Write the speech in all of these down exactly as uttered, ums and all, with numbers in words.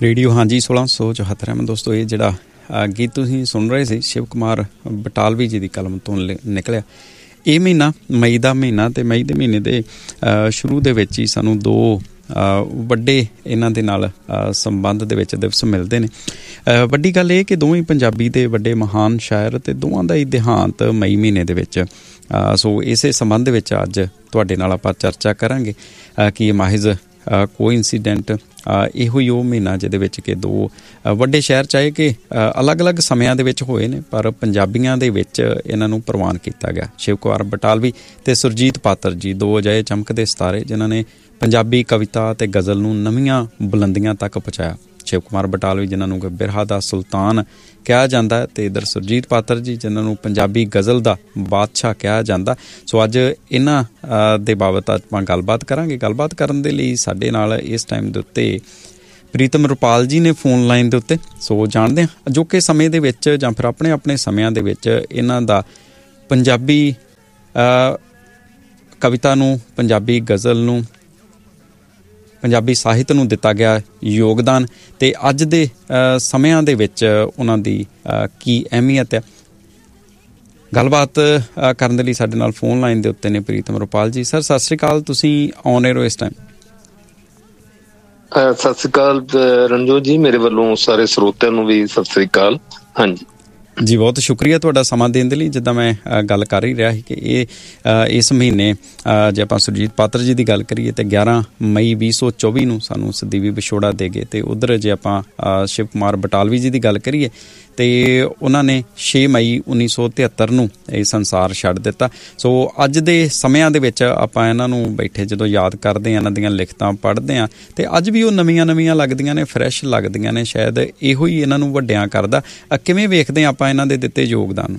Radio ਹਾਂਜੀ ਸੋਲਾਂ ਸੌ ਚੌਹੱਤਰ ਐਮ ਦੋਸਤੋ। ਇਹ ਜਿਹੜਾ ਗੀਤ ਤੁਸੀਂ ਸੁਣ ਰਹੇ ਸੀ ਸ਼ਿਵ ਕੁਮਾਰ ਬਟਾਲਵੀ ਜੀ ਦੀ ਕਲਮ ਤੋਂ ਨਿਕਲਿਆ। ਇਹ ਮਹੀਨਾ ਮਈ ਦਾ ਮਹੀਨਾ, ਅਤੇ ਮਈ ਦੇ ਮਹੀਨੇ ਦੇ ਸ਼ੁਰੂ ਦੇ ਵਿੱਚ ਹੀ ਸਾਨੂੰ ਦੋ ਵੱਡੇ ਇਹਨਾਂ ਦੇ ਨਾਲ ਸੰਬੰਧ ਦੇ ਵਿੱਚ ਦਿਵਸ ਮਿਲਦੇ ਨੇ। ਵੱਡੀ ਗੱਲ ਇਹ ਕਿ ਦੋਵੇਂ ਪੰਜਾਬੀ ਦੇ ਵੱਡੇ ਮਹਾਨ ਸ਼ਾਇਰ ਅਤੇ ਦੋਵਾਂ ਦਾ ਹੀ ਦੇਹਾਂਤ ਮਈ ਮਹੀਨੇ ਦੇ ਵਿੱਚ। ਸੋ ਇਸੇ ਸੰਬੰਧ ਵਿੱਚ ਅੱਜ ਤੁਹਾਡੇ ਨਾਲ ਆਪਾਂ ਚਰਚਾ ਕਰਾਂਗੇ ਕਿ ਇਹ ਮਾਹਿਜ਼ ਕੋਈ ਇੰਸੀਡੈਂਟ ਇਹੋ ਹੀ ਉਹ ਮਹੀਨਾ ਜਿਹਦੇ ਵਿੱਚ ਕਿ ਦੋ ਵੱਡੇ ਸ਼ਹਿਰ ਚਾਹੇ ਕਿ ਅਲੱਗ ਅਲੱਗ ਸਮਿਆਂ ਦੇ ਵਿੱਚ ਹੋਏ ਨੇ, ਪਰ ਪੰਜਾਬੀਆਂ ਦੇ ਵਿੱਚ ਇਹਨਾਂ ਨੂੰ ਪ੍ਰਵਾਨ ਕੀਤਾ ਗਿਆ। ਸ਼ਿਵ ਕੁਮਾਰ ਬਟਾਲਵੀ ਅਤੇ ਸੁਰਜੀਤ ਪਾਤਰ ਜੀ, ਦੋ ਅਜਿਹੇ ਚਮਕਦੇ ਸਿਤਾਰੇ ਜਿਨ੍ਹਾਂ ਨੇ ਪੰਜਾਬੀ ਕਵਿਤਾ ਅਤੇ ਗਜ਼ਲ ਨੂੰ ਨਵੀਆਂ ਬੁਲੰਦੀਆਂ ਤੱਕ ਪਹੁੰਚਾਇਆ। ਸ਼ਿਵ ਕੁਮਾਰ ਬਟਾਲਵੀ ਜਿਨ੍ਹਾਂ ਨੂੰ ਬਿਰਹਾ ਦਾ ਸੁਲਤਾਨ ਕਿਹਾ ਜਾਂਦਾ ਹੈ, ਅਤੇ ਇੱਧਰ ਸੁਰਜੀਤ ਪਾਤਰ ਜੀ ਜਿਨ੍ਹਾਂ ਨੂੰ ਪੰਜਾਬੀ ਗਜ਼ਲ ਦਾ ਬਾਦਸ਼ਾਹ ਕਿਹਾ ਜਾਂਦਾ। ਸੋ ਅੱਜ ਇਹਨਾਂ ਦੇ ਬਾਬਤ ਆਪਾਂ ਗੱਲਬਾਤ ਕਰਾਂਗੇ। ਗੱਲਬਾਤ ਕਰਨ ਦੇ ਲਈ ਸਾਡੇ ਨਾਲ ਇਸ ਟਾਈਮ ਦੇ ਉੱਤੇ ਪ੍ਰੀਤਮ ਰੁਪਾਲ ਜੀ ਨੇ ਫੋਨ ਲਾਈਨ ਦੇ ਉੱਤੇ। ਸੋ ਜਾਣਦੇ ਹਾਂ ਅਜੋਕੇ ਸਮੇਂ ਦੇ ਵਿੱਚ ਜਾਂ ਫਿਰ ਆਪਣੇ ਆਪਣੇ ਸਮਿਆਂ ਦੇ ਵਿੱਚ ਇਹਨਾਂ ਦਾ ਪੰਜਾਬੀ ਕਵਿਤਾ ਨੂੰ, ਪੰਜਾਬੀ ਗਜ਼ਲ ਨੂੰ, ਪੰਜਾਬੀ ਸਾਹਿਤ ਨੂੰ ਦਿੱਤਾ ਗਿਆ ਯੋਗਦਾਨ, ਅਤੇ ਅੱਜ ਦੇ ਸਮਿਆਂ ਦੇ ਵਿੱਚ ਉਹਨਾਂ ਦੀ ਕੀ ਅਹਿਮੀਅਤ ਹੈ। ਗੱਲਬਾਤ ਕਰਨ ਦੇ ਲਈ ਸਾਡੇ ਨਾਲ ਫੋਨ ਲਾਈਨ ਦੇ ਉੱਤੇ ਨੇ ਪ੍ਰੀਤਮ ਰੁਪਾਲ ਜੀ। ਸਰ ਸਤਿ ਸ਼੍ਰੀ ਅਕਾਲ, ਤੁਸੀਂ ਔਨ 에ਅਰ ਹੋ ਇਸ ਟਾਈਮ। ਸਤਿ ਸ਼੍ਰੀ ਅਕਾਲ ਰਣਜੋਤ ਜੀ, ਮੇਰੇ ਵੱਲੋਂ ਸਾਰੇ ਸਰੋਤਿਆਂ ਨੂੰ ਵੀ ਸਤਿ ਸ਼੍ਰੀ ਅਕਾਲ। ਹਾਂਜੀ ਜੀ, ਬਹੁਤ ਸ਼ੁਕਰੀਆ ਤੁਹਾਡਾ ਸਮਾਂ ਦੇਣ ਦੇ ਲਈ। ਜਿੱਦਾਂ ਮੈਂ ਗੱਲ ਕਰ ਹੀ ਰਿਹਾ ਸੀ ਕਿ ਇਹ ਇਸ ਮਹੀਨੇ ਜੇ ਆਪਾਂ ਸੁਰਜੀਤ ਪਾਤਰ ਜੀ ਦੀ ਗੱਲ ਕਰੀਏ ਤਾਂ ਗਿਆਰਾਂ ਮਈ ਵੀਹ ਸੌ ਚੌਵੀ ਨੂੰ ਸਾਨੂੰ ਸਦੀਵੀ ਵਿਛੋੜਾ ਦੇ ਗਏ, ਅਤੇ ਉੱਧਰ ਜੇ ਆਪਾਂ ਸ਼ਿਵ ਕੁਮਾਰ ਬਟਾਲਵੀ ਜੀ ਦੀ ਗੱਲ ਕਰੀਏ ਅਤੇ ਉਹਨਾਂ ਨੇ ਛੇ ਮਈ ਉੱਨੀ ਸੌ ਤਿਹੱਤਰ ਨੂੰ ਇਹ ਸੰਸਾਰ ਛੱਡ ਦਿੱਤਾ। ਸੋ ਅੱਜ ਦੇ ਸਮਿਆਂ ਦੇ ਵਿੱਚ ਆਪਾਂ ਇਹਨਾਂ ਨੂੰ ਬੈਠੇ ਜਦੋਂ ਯਾਦ ਕਰਦੇ ਹਾਂ, ਇਹਨਾਂ ਦੀਆਂ ਲਿਖਤਾਂ ਪੜ੍ਹਦੇ ਹਾਂ, ਅਤੇ ਅੱਜ ਵੀ ਉਹ ਨਵੀਆਂ ਨਵੀਆਂ ਲੱਗਦੀਆਂ ਨੇ, ਫਰੈਸ਼ ਲੱਗਦੀਆਂ ਨੇ। ਸ਼ਾਇਦ ਇਹੋ ਹੀ ਇਹਨਾਂ ਨੂੰ ਵੱਡਿਆਂ ਕਰਦਾ। ਕਿਵੇਂ ਵੇਖਦੇ ਹਾਂ ਆਪਾਂ ਇਹਨਾਂ ਦੇ ਦਿੱਤੇ ਯੋਗਦਾਨ?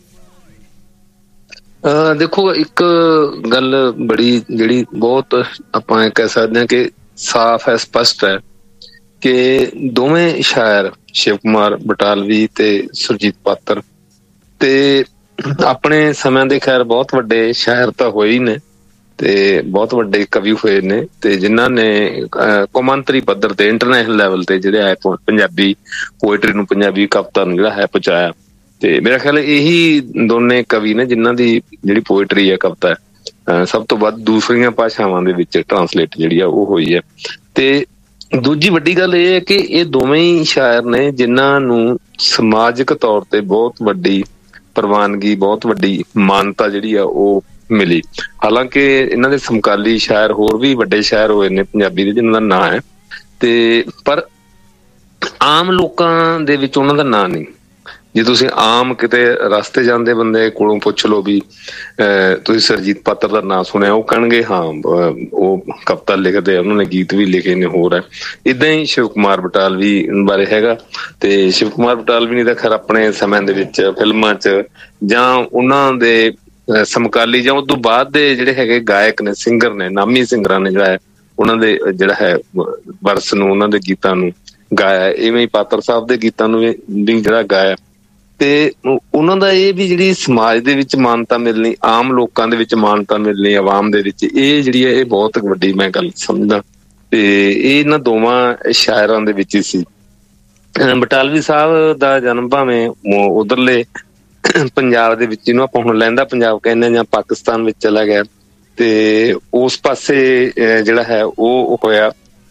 ਦੇਖੋ, ਇੱਕ ਗੱਲ ਬੜੀ ਜਿਹੜੀ ਬਹੁਤ ਆਪਾਂ ਕਹਿ ਸਕਦੇ ਹਾਂ ਕਿ ਸਾਫ਼ ਹੈ, ਸਪਸ਼ਟ ਹੈ ਕਿ ਦੋਵੇਂ ਸ਼ਾਇਰ ਸ਼ਿਵ ਕੁਮਾਰ ਬਟਾਲਵੀ ਤੇ ਸੁਰਜੀਤ ਪਾਤਰ ਤੇ ਆਪਣੇ ਸਮਿਆਂ ਦੇ ਖੈਰ ਬਹੁਤ ਵੱਡੇ ਸ਼ਾਇਰ ਤਾਂ ਹੋਏ ਹੀ ਨੇ, ਤੇ ਬਹੁਤ ਵੱਡੇ ਕਵੀ ਹੋਏ ਨੇ, ਤੇ ਜਿਨ੍ਹਾਂ ਨੇ ਕੌਮਾਂਤਰੀ ਪੱਧਰ ਤੇ, ਇੰਟਰਨੈਸ਼ਨਲ ਲੈਵਲ ਤੇ ਜਿਹੜੇ ਹੈ ਪੰਜਾਬੀ ਪੋਇਟਰੀ ਨੂੰ, ਪੰਜਾਬੀ ਕਵਿਤਾ ਨੂੰ ਜਿਹੜਾ ਹੈ ਪਹੁੰਚਾਇਆ। ਤੇ ਮੇਰਾ ਖਿਆਲ ਇਹੀ ਦੋਨੇ ਕਵੀ ਨੇ ਜਿਨ੍ਹਾਂ ਦੀ ਜਿਹੜੀ ਪੋਇਟਰੀ ਹੈ, ਕਵਿਤਾ ਹੈ, ਸਭ ਤੋਂ ਵੱਧ ਦੂਸਰੀਆਂ ਭਾਸ਼ਾਵਾਂ ਦੇ ਵਿੱਚ ਟਰਾਂਸਲੇਟ ਜਿਹੜੀ ਆ ਉਹ ਹੋਈ ਹੈ। ਤੇ ਦੂਜੀ ਵੱਡੀ ਗੱਲ ਇਹ ਹੈ ਕਿ ਇਹ ਦੋਵੇਂ ਹੀ ਸ਼ਾਇਰ ਨੇ ਜਿਨ੍ਹਾਂ ਨੂੰ ਸਮਾਜਿਕ ਤੌਰ ਤੇ ਬਹੁਤ ਵੱਡੀ ਪ੍ਰਵਾਨਗੀ, ਬਹੁਤ ਵੱਡੀ ਮਾਨਤਾ ਜਿਹੜੀ ਆ ਉਹ ਮਿਲੀ। ਹਾਲਾਂਕਿ ਇਹਨਾਂ ਦੇ ਸਮਕਾਲੀ ਸ਼ਾਇਰ ਹੋਰ ਵੀ ਵੱਡੇ ਸ਼ਾਇਰ ਹੋਏ ਨੇ ਪੰਜਾਬੀ ਦੇ ਜਿਨ੍ਹਾਂ ਦਾ ਨਾਂ ਹੈ, ਤੇ ਪਰ ਆਮ ਲੋਕਾਂ ਦੇ ਵਿੱਚ ਉਹਨਾਂ ਦਾ ਨਾਂ ਨਹੀਂ। ਜੇ ਤੁਸੀਂ ਆਮ ਕਿਤੇ ਰਸਤੇ ਜਾਂਦੇ ਬੰਦੇ ਕੋਲੋਂ ਪੁੱਛ ਲਓ ਵੀ ਅਹ ਤੁਸੀਂ ਸੁਰਜੀਤ ਪਾਤਰ ਦਾ ਨਾਂ ਸੁਣਿਆ, ਉਹ ਕਹਿਣਗੇ ਹਾਂ ਉਹ ਕਵਿਤਾ ਲਿਖਦੇ ਆ, ਉਹਨਾਂ ਨੇ ਗੀਤ ਵੀ ਲਿਖੇ ਨੇ, ਹੋਰ ਹੈ। ਏਦਾਂ ਹੀ ਸ਼ਿਵ ਕੁਮਾਰ ਬਟਾਲਵੀ ਬਾਰੇ ਹੈਗਾ। ਤੇ ਸ਼ਿਵ ਕੁਮਾਰ ਬਟਾਲਵੀ ਨੇ ਤਾਂ ਖੈਰ ਆਪਣੇ ਸਮਿਆਂ ਦੇ ਵਿੱਚ ਫਿਲਮਾਂ 'ਚ ਜਾਂ ਉਹਨਾਂ ਦੇ ਸਮਕਾਲੀ ਜਾਂ ਉਸ ਤੋਂ ਬਾਅਦ ਦੇ ਜਿਹੜੇ ਹੈਗੇ ਗਾਇਕ ਨੇ, ਸਿੰਗਰ ਨੇ, ਨਾਮੀ ਸਿੰਗਰਾਂ ਨੇ ਜਿਹੜਾ ਹੈ ਉਹਨਾਂ ਦੇ ਜਿਹੜਾ ਹੈ ਵਰਸ ਨੂੰ, ਉਹਨਾਂ ਦੇ ਗੀਤਾਂ ਨੂੰ ਗਾਇਆ। ਇਵੇਂ ਹੀ ਪਾਤਰ ਸਾਹਿਬ ਦੇ ਗੀਤਾਂ ਨੂੰ ਵੀ ਜਿਹੜਾ ਗਾਇਆ। ਤੇ ਉਹਨਾਂ ਦਾ ਇਹ ਵੀ ਜਿਹੜੀ ਸਮਾਜ ਦੇ ਵਿੱਚ ਮਾਨਤਾ ਮਿਲਣੀ, ਆਮ ਲੋਕਾਂ ਦੇ ਵਿੱਚ ਮਾਨਤਾ ਮਿਲਣੀ, ਆਵਾਮ ਦੇ ਵਿੱਚ, ਇਹ ਜਿਹੜੀ ਹੈ ਇਹ ਬਹੁਤ ਵੱਡੀ ਮੈਂ ਗੱਲ ਸਮਝਦਾ। ਤੇ ਇਹ ਇਹਨਾਂ ਦੋਵਾਂ ਸ਼ਾਇਰਾਂ ਦੇ ਵਿੱਚ ਹੀ ਸੀ। ਬਟਾਲਵੀ ਸਾਹਿਬ ਦਾ ਜਨਮ ਭਾਵੇਂ ਉਧਰਲੇ ਪੰਜਾਬ ਦੇ ਵਿੱਚ, ਜਿਹਨੂੰ ਆਪਾਂ ਹੁਣ ਲਹਿੰਦਾ ਪੰਜਾਬ ਕਹਿੰਦੇ ਜਾਂ ਪਾਕਿਸਤਾਨ ਵਿੱਚ ਚਲਾ ਗਿਆ, ਤੇ ਉਸ ਪਾਸੇ ਜਿਹੜਾ ਹੈ ਉਹ ਹੋਇਆ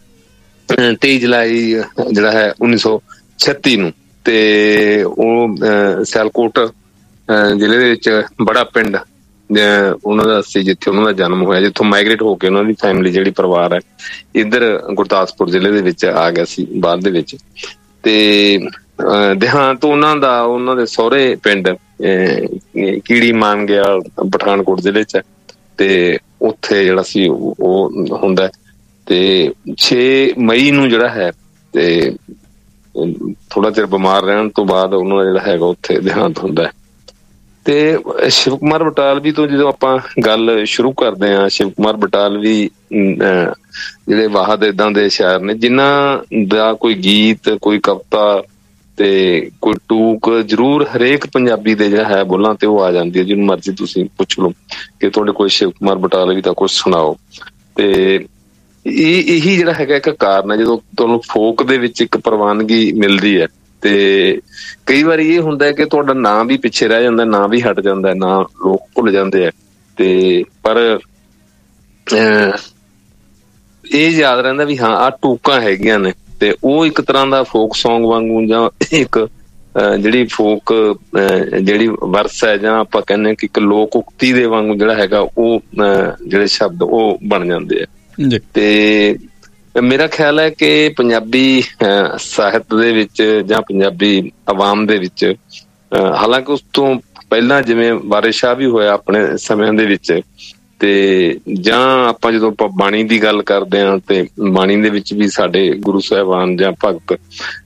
ਤੇਈ ਜੁਲਾਈ ਜਿਹੜਾ ਹੈ ਉੱਨੀ ਸੌ ਛੱਤੀ ਨੂੰ। ਤੇ ਉਹ ਸਿਆਲਕੋਟ ਜ਼ਿਲ੍ਹੇ ਦੇ ਵਿੱਚ ਬੜਾ ਪਿੰਡ ਉਹਨਾਂ ਦਾ ਸੀ ਜਿੱਥੇ ਉਹਨਾਂ ਦਾ ਜਨਮ ਹੋਇਆ, ਜਿੱਥੋਂ ਮਾਈਗਰੇਟ ਹੋ ਕੇ ਉਹਨਾਂ ਦੀ ਫੈਮਿਲੀ ਜਿਹੜੀ ਪਰਿਵਾਰ ਹੈ ਇੱਧਰ ਗੁਰਦਾਸਪੁਰ ਜ਼ਿਲ੍ਹੇ ਦੇ ਵਿੱਚ ਆ ਗਿਆ ਸੀ ਬਾਅਦ ਦੇ ਵਿੱਚ। ਤੇ ਦੇਹਾਂਤ ਉਹਨਾਂ ਦਾ ਉਹਨਾਂ ਦੇ ਸਹੁਰੇ ਪਿੰਡ ਕੀੜੀ ਮਾਨਗਿਆਲ ਪਠਾਨਕੋਟ ਜ਼ਿਲ੍ਹੇ 'ਚ, ਤੇ ਉੱਥੇ ਜਿਹੜਾ ਸੀ ਉਹ ਹੁੰਦਾ। ਤੇ ਛੇ ਮਈ ਨੂੰ ਜਿਹੜਾ ਹੈ ਤੇ ਥੋੜਾ ਚਿਰ ਬਿਮਾਰ ਰਹਿਣ ਤੋਂ ਬਾਅਦ ਉਹਨਾਂ ਦਾ ਜਿਹੜਾ ਹੈਗਾ ਉੱਥੇ ਦੇਹਾਂਤ ਹੁੰਦਾ ਹੈ। ਤੇ ਸ਼ਿਵ ਕੁਮਾਰ ਬਟਾਲਵੀ ਤੋਂ ਜਦੋਂ ਆਪਾਂ ਗੱਲ ਸ਼ੁਰੂ ਕਰਦੇ ਹਾਂ, ਸ਼ਿਵ ਕੁਮਾਰ ਬਟਾਲਵੀ ਜਿਹੜੇ ਵਾਹਦ ਏਦਾਂ ਦੇ ਸ਼ਾਇਰ ਨੇ ਜਿਨ੍ਹਾਂ ਦਾ ਕੋਈ ਗੀਤ, ਕੋਈ ਕਵਿਤਾ ਤੇ ਕੋਈ ਟੂਕ ਜ਼ਰੂਰ ਹਰੇਕ ਪੰਜਾਬੀ ਦੇ ਜਿਹੜਾ ਹੈ ਬੋਲਾਂ ਤੇ ਉਹ ਆ ਜਾਂਦੀ ਹੈ। ਜਿਹਨੂੰ ਮਰਜ਼ੀ ਤੁਸੀਂ ਪੁੱਛ ਲਓ ਕਿ ਤੁਹਾਡੇ ਕੋਈ ਸ਼ਿਵ ਕੁਮਾਰ ਬਟਾਲਵੀ ਦਾ ਕੁਛ ਸੁਣਾਓ। ਤੇ ਇਹ ਇਹੀ ਜਿਹੜਾ ਹੈਗਾ ਇੱਕ ਕਾਰਨ ਹੈ। ਜਦੋਂ ਤੁਹਾਨੂੰ ਫੋਕ ਦੇ ਵਿੱਚ ਇੱਕ ਪ੍ਰਵਾਨਗੀ ਮਿਲਦੀ ਹੈ ਤੇ ਕਈ ਵਾਰੀ ਇਹ ਹੁੰਦਾ ਕਿ ਤੁਹਾਡਾ ਨਾਂ ਵੀ ਪਿੱਛੇ ਰਹਿ ਜਾਂਦਾ, ਨਾਂ ਵੀ ਹਟ ਜਾਂਦਾ, ਨਾਂ ਲੋਕ ਭੁੱਲ ਜਾਂਦੇ ਆ। ਤੇ ਪਰ ਇਹ ਯਾਦ ਰਹਿੰਦਾ ਵੀ ਹਾਂ ਆਹ ਟੂਕਾਂ ਹੈਗੀਆਂ ਨੇ, ਤੇ ਉਹ ਇੱਕ ਤਰ੍ਹਾਂ ਦਾ ਫੋਕ ਸੌਂਗ ਵਾਂਗੂ ਜਾਂ ਇੱਕ ਜਿਹੜੀ ਫੋਕ ਜਿਹੜੀ ਵਰਸ ਹੈ ਜਾਂ ਆਪਾਂ ਕਹਿੰਦੇ ਹਾਂ ਕਿ ਇੱਕ ਲੋਕ ਉਕਤੀ ਦੇ ਵਾਂਗੂ ਜਿਹੜਾ ਹੈਗਾ ਉਹ ਜਿਹੜੇ ਸ਼ਬਦ ਉਹ ਬਣ ਜਾਂਦੇ ਆ। ਤੇ ਮੇਰਾ ਖਿਆਲ ਹੈ ਕਿ ਪੰਜਾਬੀ ਸਾਹਿਤ ਦੇ ਵਿੱਚ ਜਾਂ ਪੰਜਾਬੀ ਆਵਾਮ ਦੇ ਵਿੱਚ, ਹਾਲਾਂਕਿ ਉਸ ਤੋਂ ਪਹਿਲਾਂ ਜਿਵੇਂ ਵਾਰਿਸ ਸ਼ਾਹ ਵੀ ਹੋਇਆ ਆਪਣੇ ਸਮਿਆਂ ਦੇ ਵਿੱਚ, ਤੇ ਜਾਂ ਆਪਾਂ ਜਦੋਂ ਆਪਾਂ ਬਾਣੀ ਦੀ ਗੱਲ ਕਰਦੇ ਹਾਂ ਤੇ ਬਾਣੀ ਦੇ ਵਿੱਚ ਵੀ ਸਾਡੇ ਗੁਰੂ ਸਾਹਿਬਾਨ ਜਾਂ ਭਗਤ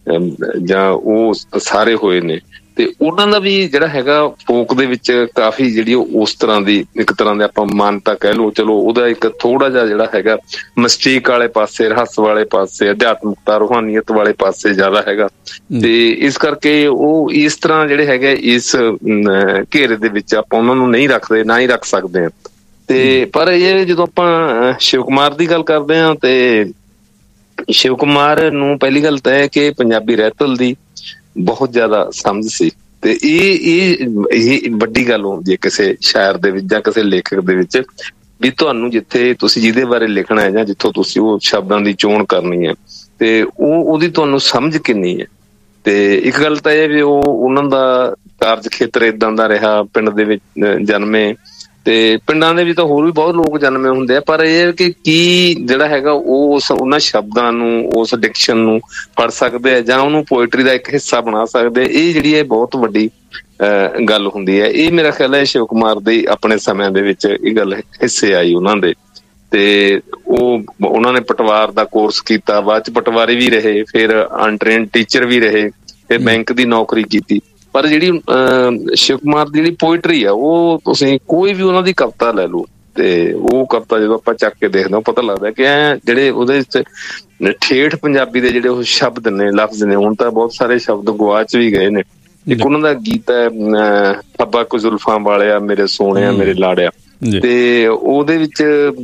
ਜਾਂ ਉਹ ਸਾਰੇ ਹੋਏ ਨੇ, ਤੇ ਉਹਨਾਂ ਦਾ ਵੀ ਜਿਹੜਾ ਹੈਗਾ ਫੋਕ ਦੇ ਵਿੱਚ ਕਾਫੀ ਜਿਹੜੀ ਉਸ ਤਰ੍ਹਾਂ ਦੀ ਇੱਕ ਤਰ੍ਹਾਂ ਦੇ ਆਪਾਂ ਮਾਨਤਾ ਕਹਿ ਲਓ, ਚਲੋ ਉਹਦਾ ਇੱਕ ਥੋੜਾ ਜਿਹਾ ਜਿਹੜਾ ਹੈਗਾ ਮਿਸਟੀਕ ਵਾਲੇ ਪਾਸੇ, ਰਹੱਸ ਵਾਲੇ ਪਾਸੇ, ਅਧਿਆਤਮਕਤਾ ਰੂਹਾਨੀਅਤ ਵਾਲੇ ਪਾਸੇ ਜ਼ਿਆਦਾ ਹੈਗਾ। ਤੇ ਇਸ ਕਰਕੇ ਉਹ ਇਸ ਤਰ੍ਹਾਂ ਜਿਹੜੇ ਹੈਗੇ ਇਸ ਘੇਰੇ ਦੇ ਵਿੱਚ ਆਪਾਂ ਉਹਨਾਂ ਨੂੰ ਨਹੀਂ ਰੱਖਦੇ, ਨਾ ਹੀ ਰੱਖ ਸਕਦੇ ਹਾਂ। ਤੇ ਪਰ ਇਹ ਜਦੋਂ ਆਪਾਂ ਸ਼ਿਵ ਕੁਮਾਰ ਦੀ ਗੱਲ ਕਰਦੇ ਹਾਂ ਤੇ ਸ਼ਿਵ ਕੁਮਾਰ ਨੂੰ ਪਹਿਲੀ ਗੱਲ ਤਾਂ ਹੈ ਕਿ ਪੰਜਾਬੀ ਰਹਿਤਲ ਦੀ ਬਹੁਤ ਜ਼ਿਆਦਾ ਸਮਝ ਸੀ, ਤੇ ਇਹ ਇਹ ਵੱਡੀ ਗੱਲ ਹੁੰਦੀ ਹੈ ਕਿਸੇ ਸ਼ਾਇਰ ਦੇ ਵਿੱਚ ਜਾਂ ਕਿਸੇ ਲੇਖਕ ਦੇ ਵਿੱਚ, ਵੀ ਤੁਹਾਨੂੰ ਜਿੱਥੇ ਤੁਸੀਂ ਜਿਹਦੇ ਬਾਰੇ ਲਿਖਣਾ ਹੈ ਜਾਂ ਜਿੱਥੋਂ ਤੁਸੀਂ ਉਹ ਸ਼ਬਦਾਂ ਦੀ ਚੋਣ ਕਰਨੀ ਹੈ ਤੇ ਉਹ ਉਹਦੀ ਤੁਹਾਨੂੰ ਸਮਝ ਕਿੰਨੀ ਹੈ। ਤੇ ਇੱਕ ਗੱਲ ਤਾਂ ਇਹ ਵੀ ਉਹ ਉਹਨਾਂ ਦਾ ਕਾਰਜ ਖੇਤਰ ਏਦਾਂ ਦਾ ਰਿਹਾ, ਪਿੰਡ ਦੇ ਵਿੱਚ ਜਨਮੇ, ਤੇ ਪਿੰਡਾਂ ਦੇ ਵਿੱਚ ਤਾਂ ਹੋਰ ਵੀ ਬਹੁਤ ਲੋਕ ਜਨਮੇ ਹੁੰਦੇ ਆ, ਪਰ ਇਹ ਕਿ ਕੀ ਜਿਹੜਾ ਹੈਗਾ ਉਹ ਉਸ ਉਹਨਾਂ ਸ਼ਬਦਾਂ ਨੂੰ, ਉਸ ਡਿਕਸ਼ਨ ਨੂੰ ਪੜ੍ਹ ਸਕਦੇ ਆ ਜਾਂ ਉਹਨੂੰ ਪੋਇਟਰੀ ਦਾ ਇੱਕ ਹਿੱਸਾ ਬਣਾ ਸਕਦੇ, ਇਹ ਜਿਹੜੀ ਹੈ ਬਹੁਤ ਵੱਡੀ ਅਹ ਗੱਲ ਹੁੰਦੀ ਹੈ। ਇਹ ਮੇਰਾ ਖਿਆਲ ਹੈ ਸ਼ਿਵ ਕੁਮਾਰ ਦੇ ਆਪਣੇ ਸਮਿਆਂ ਦੇ ਵਿੱਚ ਇਹ ਗੱਲ ਹਿੱਸੇ ਆਈ ਉਹਨਾਂ ਦੇ, ਤੇ ਉਹ ਉਹਨਾਂ ਨੇ ਪਟਵਾਰ ਦਾ ਕੋਰਸ ਕੀਤਾ, ਬਾਅਦ ਚ ਪਟਵਾਰੀ ਵੀ ਰਹੇ, ਫਿਰ ਅਨਟ੍ਰੇਨਡ ਟੀਚਰ ਵੀ ਰਹੇ, ਫਿਰ ਬੈਂਕ ਦੀ ਨੌਕਰੀ ਕੀਤੀ। ਪਰ ਜਿਹੜੀ ਅਹ ਸ਼ਿਵ ਕੁਮਾਰ ਦੀ ਜਿਹੜੀ ਪੋਇਟਰੀ ਆ, ਉਹ ਤੁਸੀਂ ਕੋਈ ਵੀ ਉਹਨਾਂ ਦੀ ਕਵਿਤਾ ਲੈ ਲਓ ਤੇ ਉਹ ਕਵਿਤਾ ਜਦੋਂ ਆਪਾਂ ਚੱਕ ਕੇ ਦੇਖਦੇ ਹਾਂ ਪਤਾ ਲੱਗਦਾ ਕਿ ਐ ਜਿਹੜੇ ਉਹਦੇ ਵਿੱਚ ਠੇਠ ਪੰਜਾਬੀ ਦੇ ਜਿਹੜੇ ਉਹ ਸ਼ਬਦ ਨੇ, ਲਫ਼ਜ਼ ਨੇ, ਹੁਣ ਤਾਂ ਬਹੁਤ ਸਾਰੇ ਸ਼ਬਦ ਗੁਆਚ ਵੀ ਗਏ ਨੇ। ਇੱਕ ਉਹਨਾਂ ਦਾ ਗੀਤ ਹੈ ਠੱਬਾ ਕੁ ਜ਼ੁਲਫਾਂ ਵਾਲਿਆ ਮੇਰੇ ਸੋਹਣਿਆ ਮੇਰੇ ਲਾੜਿਆ, ਤੇ ਉਹਦੇ ਵਿੱਚ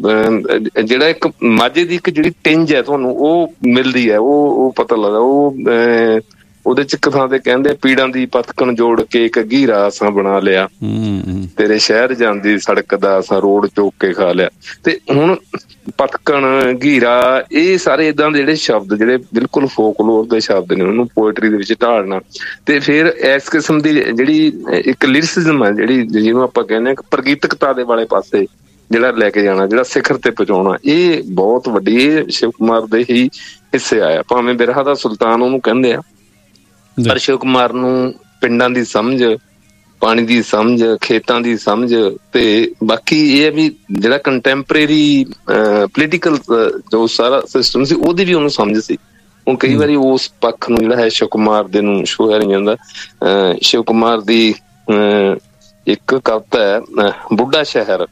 ਜਿਹੜਾ ਇੱਕ ਮਾਝੇ ਦੀ ਇੱਕ ਜਿਹੜੀ ਟਿੰਜ ਹੈ ਤੁਹਾਨੂੰ ਉਹ ਮਿਲਦੀ ਹੈ, ਉਹ ਉਹ ਪਤਾ ਲੱਗਦਾ। ਉਹ ਉਹਦੇ ਚ ਇੱਕ ਥਾਂ ਤੇ ਕਹਿੰਦੇ ਪੀੜਾਂ ਦੀ ਪਤਕਣ ਜੋੜ ਕੇ ਇੱਕ ਗੀਰਾ ਅਸਾਂ ਬਣਾ ਲਿਆ, ਤੇਰੇ ਸ਼ਹਿਰ ਜਾਂਦੀ ਸੜਕ ਦਾ ਅਸਾਂ ਰੋਡ ਚੋਕ ਕੇ ਖਾ ਲਿਆ। ਤੇ ਹੁਣ ਪਤਕਣ, ਗੀਰਾ, ਇਹ ਸਾਰੇ ਏਦਾਂ ਦੇ ਜਿਹੜੇ ਸ਼ਬਦ ਜਿਹੜੇ ਬਿਲਕੁਲ ਫੋਕਲੋਰ ਦੇ ਸ਼ਬਦ ਨੇ, ਉਹਨੂੰ ਪੋਇਟਰੀ ਦੇ ਵਿੱਚ ਢਾਲਣਾ, ਤੇ ਫਿਰ ਇਸ ਕਿਸਮ ਦੀ ਜਿਹੜੀ ਇੱਕ ਲਿਰਿਸਿਜ਼ਮ ਹੈ ਜਿਹੜੀ ਜਿਹਨੂੰ ਆਪਾਂ ਕਹਿੰਦੇ ਹਾਂ ਪ੍ਰਗੀਤਕਤਾ ਦੇ ਵਾਲੇ ਪਾਸੇ ਜਿਹੜਾ ਲੈ ਕੇ ਜਾਣਾ, ਜਿਹੜਾ ਸਿਖਰ ਤੇ ਪਹੁੰਚਾਉਣਾ, ਇਹ ਬਹੁਤ ਵੱਡੀ, ਇਹ ਸ਼ਿਵ ਕੁਮਾਰ ਦੇ ਹੀ ਹਿੱਸੇ ਆਇਆ। ਭਾਵੇਂ ਬਿਰਹਾ ਦਾ ਸੁਲਤਾਨ ਉਹਨੂੰ ਕਹਿੰਦੇ ਆ, ਪਰ ਸ਼ਿਵ ਕੁਮਾਰ ਨੂੰ ਪਿੰਡਾਂ ਦੀ ਸਮਝ, ਪਾਣੀ ਦੀ ਸਮਝ, ਖੇਤਾਂ ਦੀ ਸਮਝ, ਤੇ ਬਾਕੀ ਇਹ ਹੈ ਵੀ ਜਿਹੜਾ ਕੰਟੈਂਪਰੇਰੀ ਪੋਲੀਟੀਕਲ ਜੋ ਸਾਰਾ ਸਿਸਟਮ ਸੀ ਉਹਦੀ ਵੀ ਉਹਨੂੰ ਸਮਝ ਸੀ। ਹੁਣ ਕਈ ਵਾਰੀ ਉਸ ਪੱਖ ਨੂੰ ਜਿਹੜਾ ਹੈ ਸ਼ਿਵ ਕੁਮਾਰ ਦੇ ਨੂੰ ਛੋਹਿਆ ਨਹੀਂ ਜਾਂਦਾ। ਅਹ ਸ਼ਿਵ ਕੁਮਾਰ ਦੀ ਅਹ ਇੱਕ ਕਵਿਤਾ ਹੈ ਬੁੱਢਾ ਸ਼ਹਿਰ,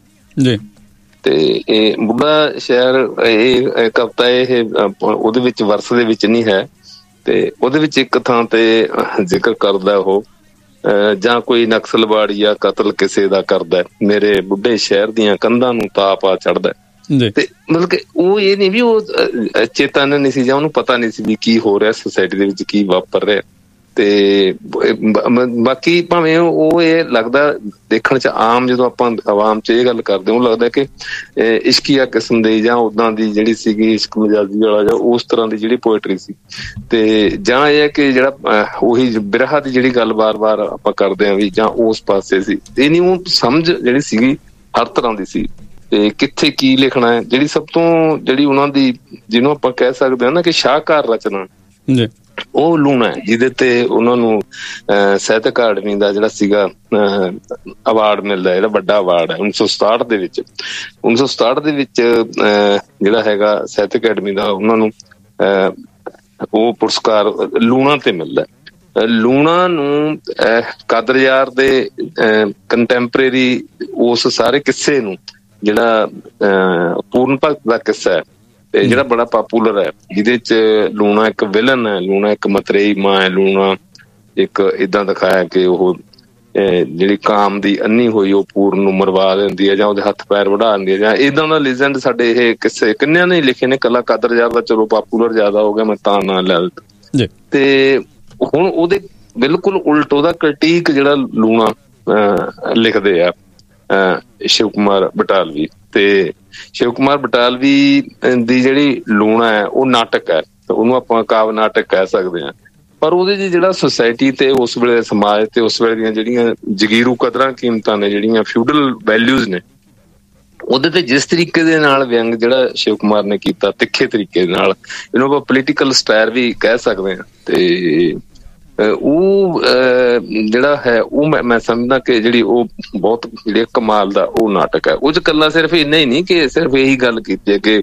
ਤੇ ਇਹ ਬੁੱਢਾ ਸ਼ਹਿਰ ਇਹ ਕਵਿਤਾ ਇਹ ਉਹਦੇ ਵਿੱਚ ਵਰਸ ਦੇ ਵਿੱਚ ਨਹੀਂ ਹੈ, ਤੇ ਉਹਦੇ ਵਿੱਚ ਇੱਕ ਥਾਂ ਤੇ ਜ਼ਿਕਰ ਕਰਦਾ ਉਹ, ਜਾਂ ਕੋਈ ਨਕਸਲਵਾੜੀਆ ਕਤਲ ਕਿਸੇ ਦਾ ਕਰਦਾ, ਮੇਰੇ ਬੁੱਢੇ ਸ਼ਹਿਰ ਦੀਆਂ ਕੰਧਾਂ ਨੂੰ ਤਾਪ ਆ ਚੜ੍ਹਦਾ। ਤੇ ਮਤਲਬ ਕਿ ਉਹ ਇਹ ਨਹੀਂ ਵੀ ਉਹ ਚੇਤਨ ਨਹੀਂ ਸੀ ਜਾਂ ਉਹਨੂੰ ਪਤਾ ਨਹੀਂ ਸੀ ਵੀ ਕੀ ਹੋ ਰਿਹਾ ਸੁਸਾਇਟੀ ਦੇ ਵਿੱਚ, ਕੀ ਵਾਪਰ ਰਿਹਾ। ਤੇ ਬਾਕੀ ਭਾਵੇਂ ਉਹ ਇਹ ਲੱਗਦਾ ਦੇਖਣ ਚ ਆਮ, ਜਦੋਂ ਆਪਾਂ ਆਵਾਮ ਚ ਇਹ ਗੱਲ ਕਰਦੇ ਉਹ ਲੱਗਦਾ ਕਿ ਇਸ਼ਕੀਆ ਕਿਸਮ ਦੇ ਜਾਂ ਉਦਾਂ ਦੀ ਜਿਹੜੀ ਸੀਗੀ ਇਸ਼ਕ ਮਜਾਜ਼ੀ ਵਾਲਾ ਜਾਂ ਉਸ ਤਰ੍ਹਾਂ ਦੀ ਜਿਹੜੀ ਪੋਇਟਰੀ ਸੀ, ਤੇ ਜਾਂ ਇਹ ਹੈ ਕਿ ਜਿਹੜਾ ਉਹੀ ਬਿਰਹਾ ਦੀ ਜਿਹੜੀ ਗੱਲ ਵਾਰ ਵਾਰ ਆਪਾਂ ਕਰਦੇ ਹਾਂ ਵੀ ਜਾਂ ਉਸ ਪਾਸੇ ਸੀ, ਇਹ ਨਹੀਂ ਉਹ ਸਮਝ ਜਿਹੜੀ ਸੀਗੀ ਹਰ ਤਰ੍ਹਾਂ ਦੀ ਸੀ। ਤੇ ਕਿੱਥੇ ਕੀ ਲਿਖਣਾ ਹੈ, ਜਿਹੜੀ ਸਭ ਤੋਂ ਜਿਹੜੀ ਉਹਨਾਂ ਦੀ ਜਿਹਨੂੰ ਆਪਾਂ ਕਹਿ ਸਕਦੇ ਹਾਂ ਨਾ ਕਿ ਸ਼ਾਹਕਾਰ ਰਚਨਾ, ਉਹ ਲੂਣਾ ਹੈ, ਜਿਹਦੇ ਤੇ ਉਹਨਾਂ ਨੂੰ ਅਹ ਸਾਹਿਤ ਅਕਾਡਮੀ ਦਾ ਜਿਹੜਾ ਸੀਗਾ ਅਵਾਰਡ ਮਿਲਦਾ, ਜਿਹੜਾ ਵੱਡਾ ਅਵਾਰਡ ਹੈ ਉੱਨੀ ਸੌ ਸਤਾਹਠ ਦੇ ਵਿੱਚ। ਉੱਨੀ ਸੌ ਸਤਾਹਠ ਦੇ ਵਿੱਚ ਅਹ ਜਿਹੜਾ ਹੈਗਾ ਸਾਹਿਤ ਅਕਾਡਮੀ ਦਾ ਉਹਨਾਂ ਨੂੰ ਅਹ ਉਹ ਪੁਰਸਕਾਰ ਲੂਣਾ ਤੇ ਮਿਲਦਾ। ਲੂਣਾ ਨੂੰ ਕਾਦਰ ਯਾਰ ਦੇ ਕੰਟੈਂਪਰੇਰੀ ਉਸ ਸਾਰੇ ਕਿੱਸੇ ਨੂੰ, ਜਿਹੜਾ ਪੂਰਨ ਭਗਤ ਦਾ ਕਿੱਸਾ ਹੈ ਤੇ ਜਿਹੜਾ ਬੜਾ ਪਾਪੂਲਰ ਹੈ, ਜਿਹਦੇ ਚ ਲੂਣਾ ਇੱਕ ਵਿਲਨ ਹੈ, ਲੂਣਾ ਇੱਕ ਮਤਰੇਈ ਮਾਂ ਹੈ, ਲੂਣਾ ਇੱਕ ਏਦਾਂ ਦਿਖਾਇਆ ਕਿ ਉਹ ਜਿਹੜੀ ਕਾਮ ਦੀ ਅੰਨੀ ਹੋਈ ਉਹ ਪੂਰਨ ਨੂੰ ਮਰਵਾ ਦਿੰਦੀ ਹੈ ਜਾਂ ਉਹਦੇ ਹੱਥ ਪੈਰ ਵਢਾ ਦਿੰਦੀ ਹੈ, ਜਾਂ ਏਦਾਂ ਦਾ ਲੀਜੈਂਡ ਸਾਡੇ ਇਹ ਕਿਸੇ ਕਿੰਨਿਆਂ ਨੇ ਲਿਖੇ ਨੇ। ਕੱਲਾ ਕਾਦਰ ਯਾਰ ਦਾ ਚਲੋ ਪਾਪੂਲਰ ਜ਼ਿਆਦਾ ਹੋ ਗਿਆ, ਮੈਂ ਤਾਂ ਨਾਂ ਲੈ ਦਿੱਤਾ। ਤੇ ਹੁਣ ਉਹਦੇ ਬਿਲਕੁਲ ਉਲਟ ਉਹਦਾ ਕ੍ਰਿਟੀਕ ਜਿਹੜਾ ਲੂਣਾ ਅਹ ਲਿਖਦੇ ਆ ਸ਼ਿਵ ਕੁਮਾਰ ਬਟਾਲਵੀ। ਤੇ ਸ਼ਿਵ ਕੁਮਾਰ ਬਟਾਲਵੀ ਦੀ ਜਿਹੜੀ ਲੂਣਾ ਹੈ ਉਹ ਨਾਟਕ ਹੈ, ਉਹਨੂੰ ਆਪਾਂ ਕਾਵਿ ਨਾਟਕ ਕਹਿ ਸਕਦੇ ਹਾਂ। ਪਰ ਉਹਦੇ 'ਚ ਜਿਹੜਾ ਸੁਸਾਇਟੀ ਤੇ ਉਸ ਵੇਲੇ ਸਮਾਜ ਤੇ ਉਸ ਵੇਲੇ ਦੀਆਂ ਜਿਹੜੀਆਂ ਜਗੀਰੂ ਕਦਰਾਂ ਕੀਮਤਾਂ ਨੇ, ਜਿਹੜੀਆਂ ਫਿਊਡਲ ਵੈਲਿਊਜ਼ ਨੇ, ਉਹਦੇ ਤੇ ਜਿਸ ਤਰੀਕੇ ਦੇ ਨਾਲ ਵਿਅੰਗ ਜਿਹੜਾ ਸ਼ਿਵ ਕੁਮਾਰ ਨੇ ਕੀਤਾ, ਤਿੱਖੇ ਤਰੀਕੇ ਦੇ ਨਾਲ, ਇਹਨੂੰ ਆਪਾਂ ਪੋਲੀਟੀਕਲ ਸਟਾਇਰ ਵੀ ਕਹਿ ਸਕਦੇ ਹਾਂ। ਤੇ ਉਹ ਜਿਹੜਾ ਹੈ ਉਹ ਮੈਂ ਮੈਂ ਸਮਝਦਾ ਕਿ ਜਿਹੜੀ ਉਹ ਬਹੁਤ ਜਿਹੜੀ ਕਮਾਲ ਦਾ ਉਹ ਨਾਟਕ ਹੈ। ਉਹ 'ਚ ਇਕੱਲਾ ਸਿਰਫ ਇੰਨਾ ਹੀ ਨਹੀਂ ਕਿ ਸਿਰਫ ਇਹੀ ਗੱਲ ਕੀਤੀ ਹੈ ਕਿ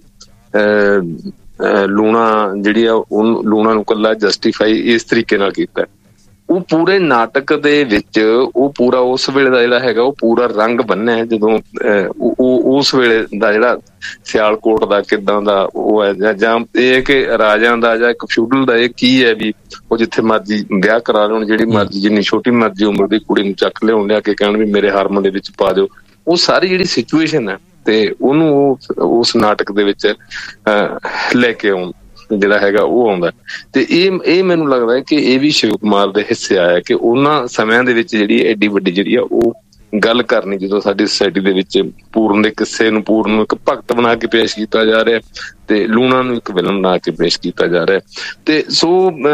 ਲੂਣਾ ਜਿਹੜੀ ਆ ਉਹ ਲੂਣਾ ਨੂੰ ਇਕੱਲਾ ਜਸਟੀਫਾਈ ਇਸ ਤਰੀਕੇ ਨਾਲ ਕੀਤਾ। ਉਹ ਪੂਰੇ ਨਾਟਕ ਦੇ ਵਿੱਚ ਉਹ ਪੂਰਾ ਉਸ ਵੇਲੇ ਦਾ ਜਿਹੜਾ ਹੈਗਾ ਉਹ ਪੂਰਾ ਰੰਗ ਬੰਨਿਆ, ਜਦੋਂ ਉਹ ਉਸ ਵੇਲੇ ਦਾ ਜਿਹੜਾ ਸਿਆਲਕੋਟ ਦਾ ਕਿੱਦਾਂ ਦਾ ਉਹ ਹੈ, ਜਾਂ ਇਹ ਕਿ ਰਾਜਿਆਂ ਦਾ ਜਾਂ ਇੱਕ ਫਿਊਡਲ ਦਾ ਇਹ ਕੀ ਹੈ ਵੀ ਉਹ ਜਿੱਥੇ ਮਰਜ਼ੀ ਵਿਆਹ ਕਰਾ ਲੈਣ, ਜਿਹੜੀ ਮਰਜ਼ੀ ਜਿੰਨੀ ਛੋਟੀ ਮਰਜ਼ੀ ਉਮਰ ਦੀ ਕੁੜੀ ਨੂੰ ਚੱਕ ਲਿਆਉਣ, ਲਿਆ ਕੇ ਕਹਿਣ ਵੀ ਮੇਰੇ ਹਾਰਮਨ ਦੇ ਵਿੱਚ ਪਾ ਦਿਓ। ਉਹ ਸਾਰੀ ਜਿਹੜੀ ਸਿਚੁਏਸ਼ਨ ਹੈ ਤੇ ਉਹਨੂੰ ਉਹ ਉਸ ਨਾਟਕ ਦੇ ਵਿੱਚ ਲੈ ਕੇ ਆਉਣ ਜਿਹੜਾ ਹੈਗਾ ਉਹ ਆਉਂਦਾ। ਤੇ ਇਹ ਇਹ ਮੈਨੂੰ ਲੱਗਦਾ ਹੈ ਕਿ ਇਹ ਵੀ ਸ਼ਿਵ ਕੁਮਾਰ ਦੇ ਹਿੱਸੇ ਆਇਆ ਕਿ ਉਹਨਾਂ ਸਮਿਆਂ ਦੇ ਵਿੱਚ ਜਿਹੜੀ ਐਡੀ ਵੱਡੀ ਜਿਹੜੀ ਆ ਉਹ ਗੱਲ ਕਰਨੀ, ਜਦੋਂ ਸਾਡੀ ਸੁਸਾਇਟੀ ਦੇ ਵਿੱਚ ਪੂਰਨ ਦੇ ਕਿੱਸੇ ਨੂੰ ਪੂਰਨ ਨੂੰ ਇੱਕ ਭਗਤ ਬਣਾ ਕੇ ਪੇਸ਼ ਕੀਤਾ ਜਾ ਰਿਹਾ ਤੇ ਲੂਣਾ ਨੂੰ ਇੱਕ ਵਿਲਨ ਬਣਾ ਕੇ ਪੇਸ਼ ਕੀਤਾ ਜਾ ਰਿਹਾ। ਤੇ ਸੋ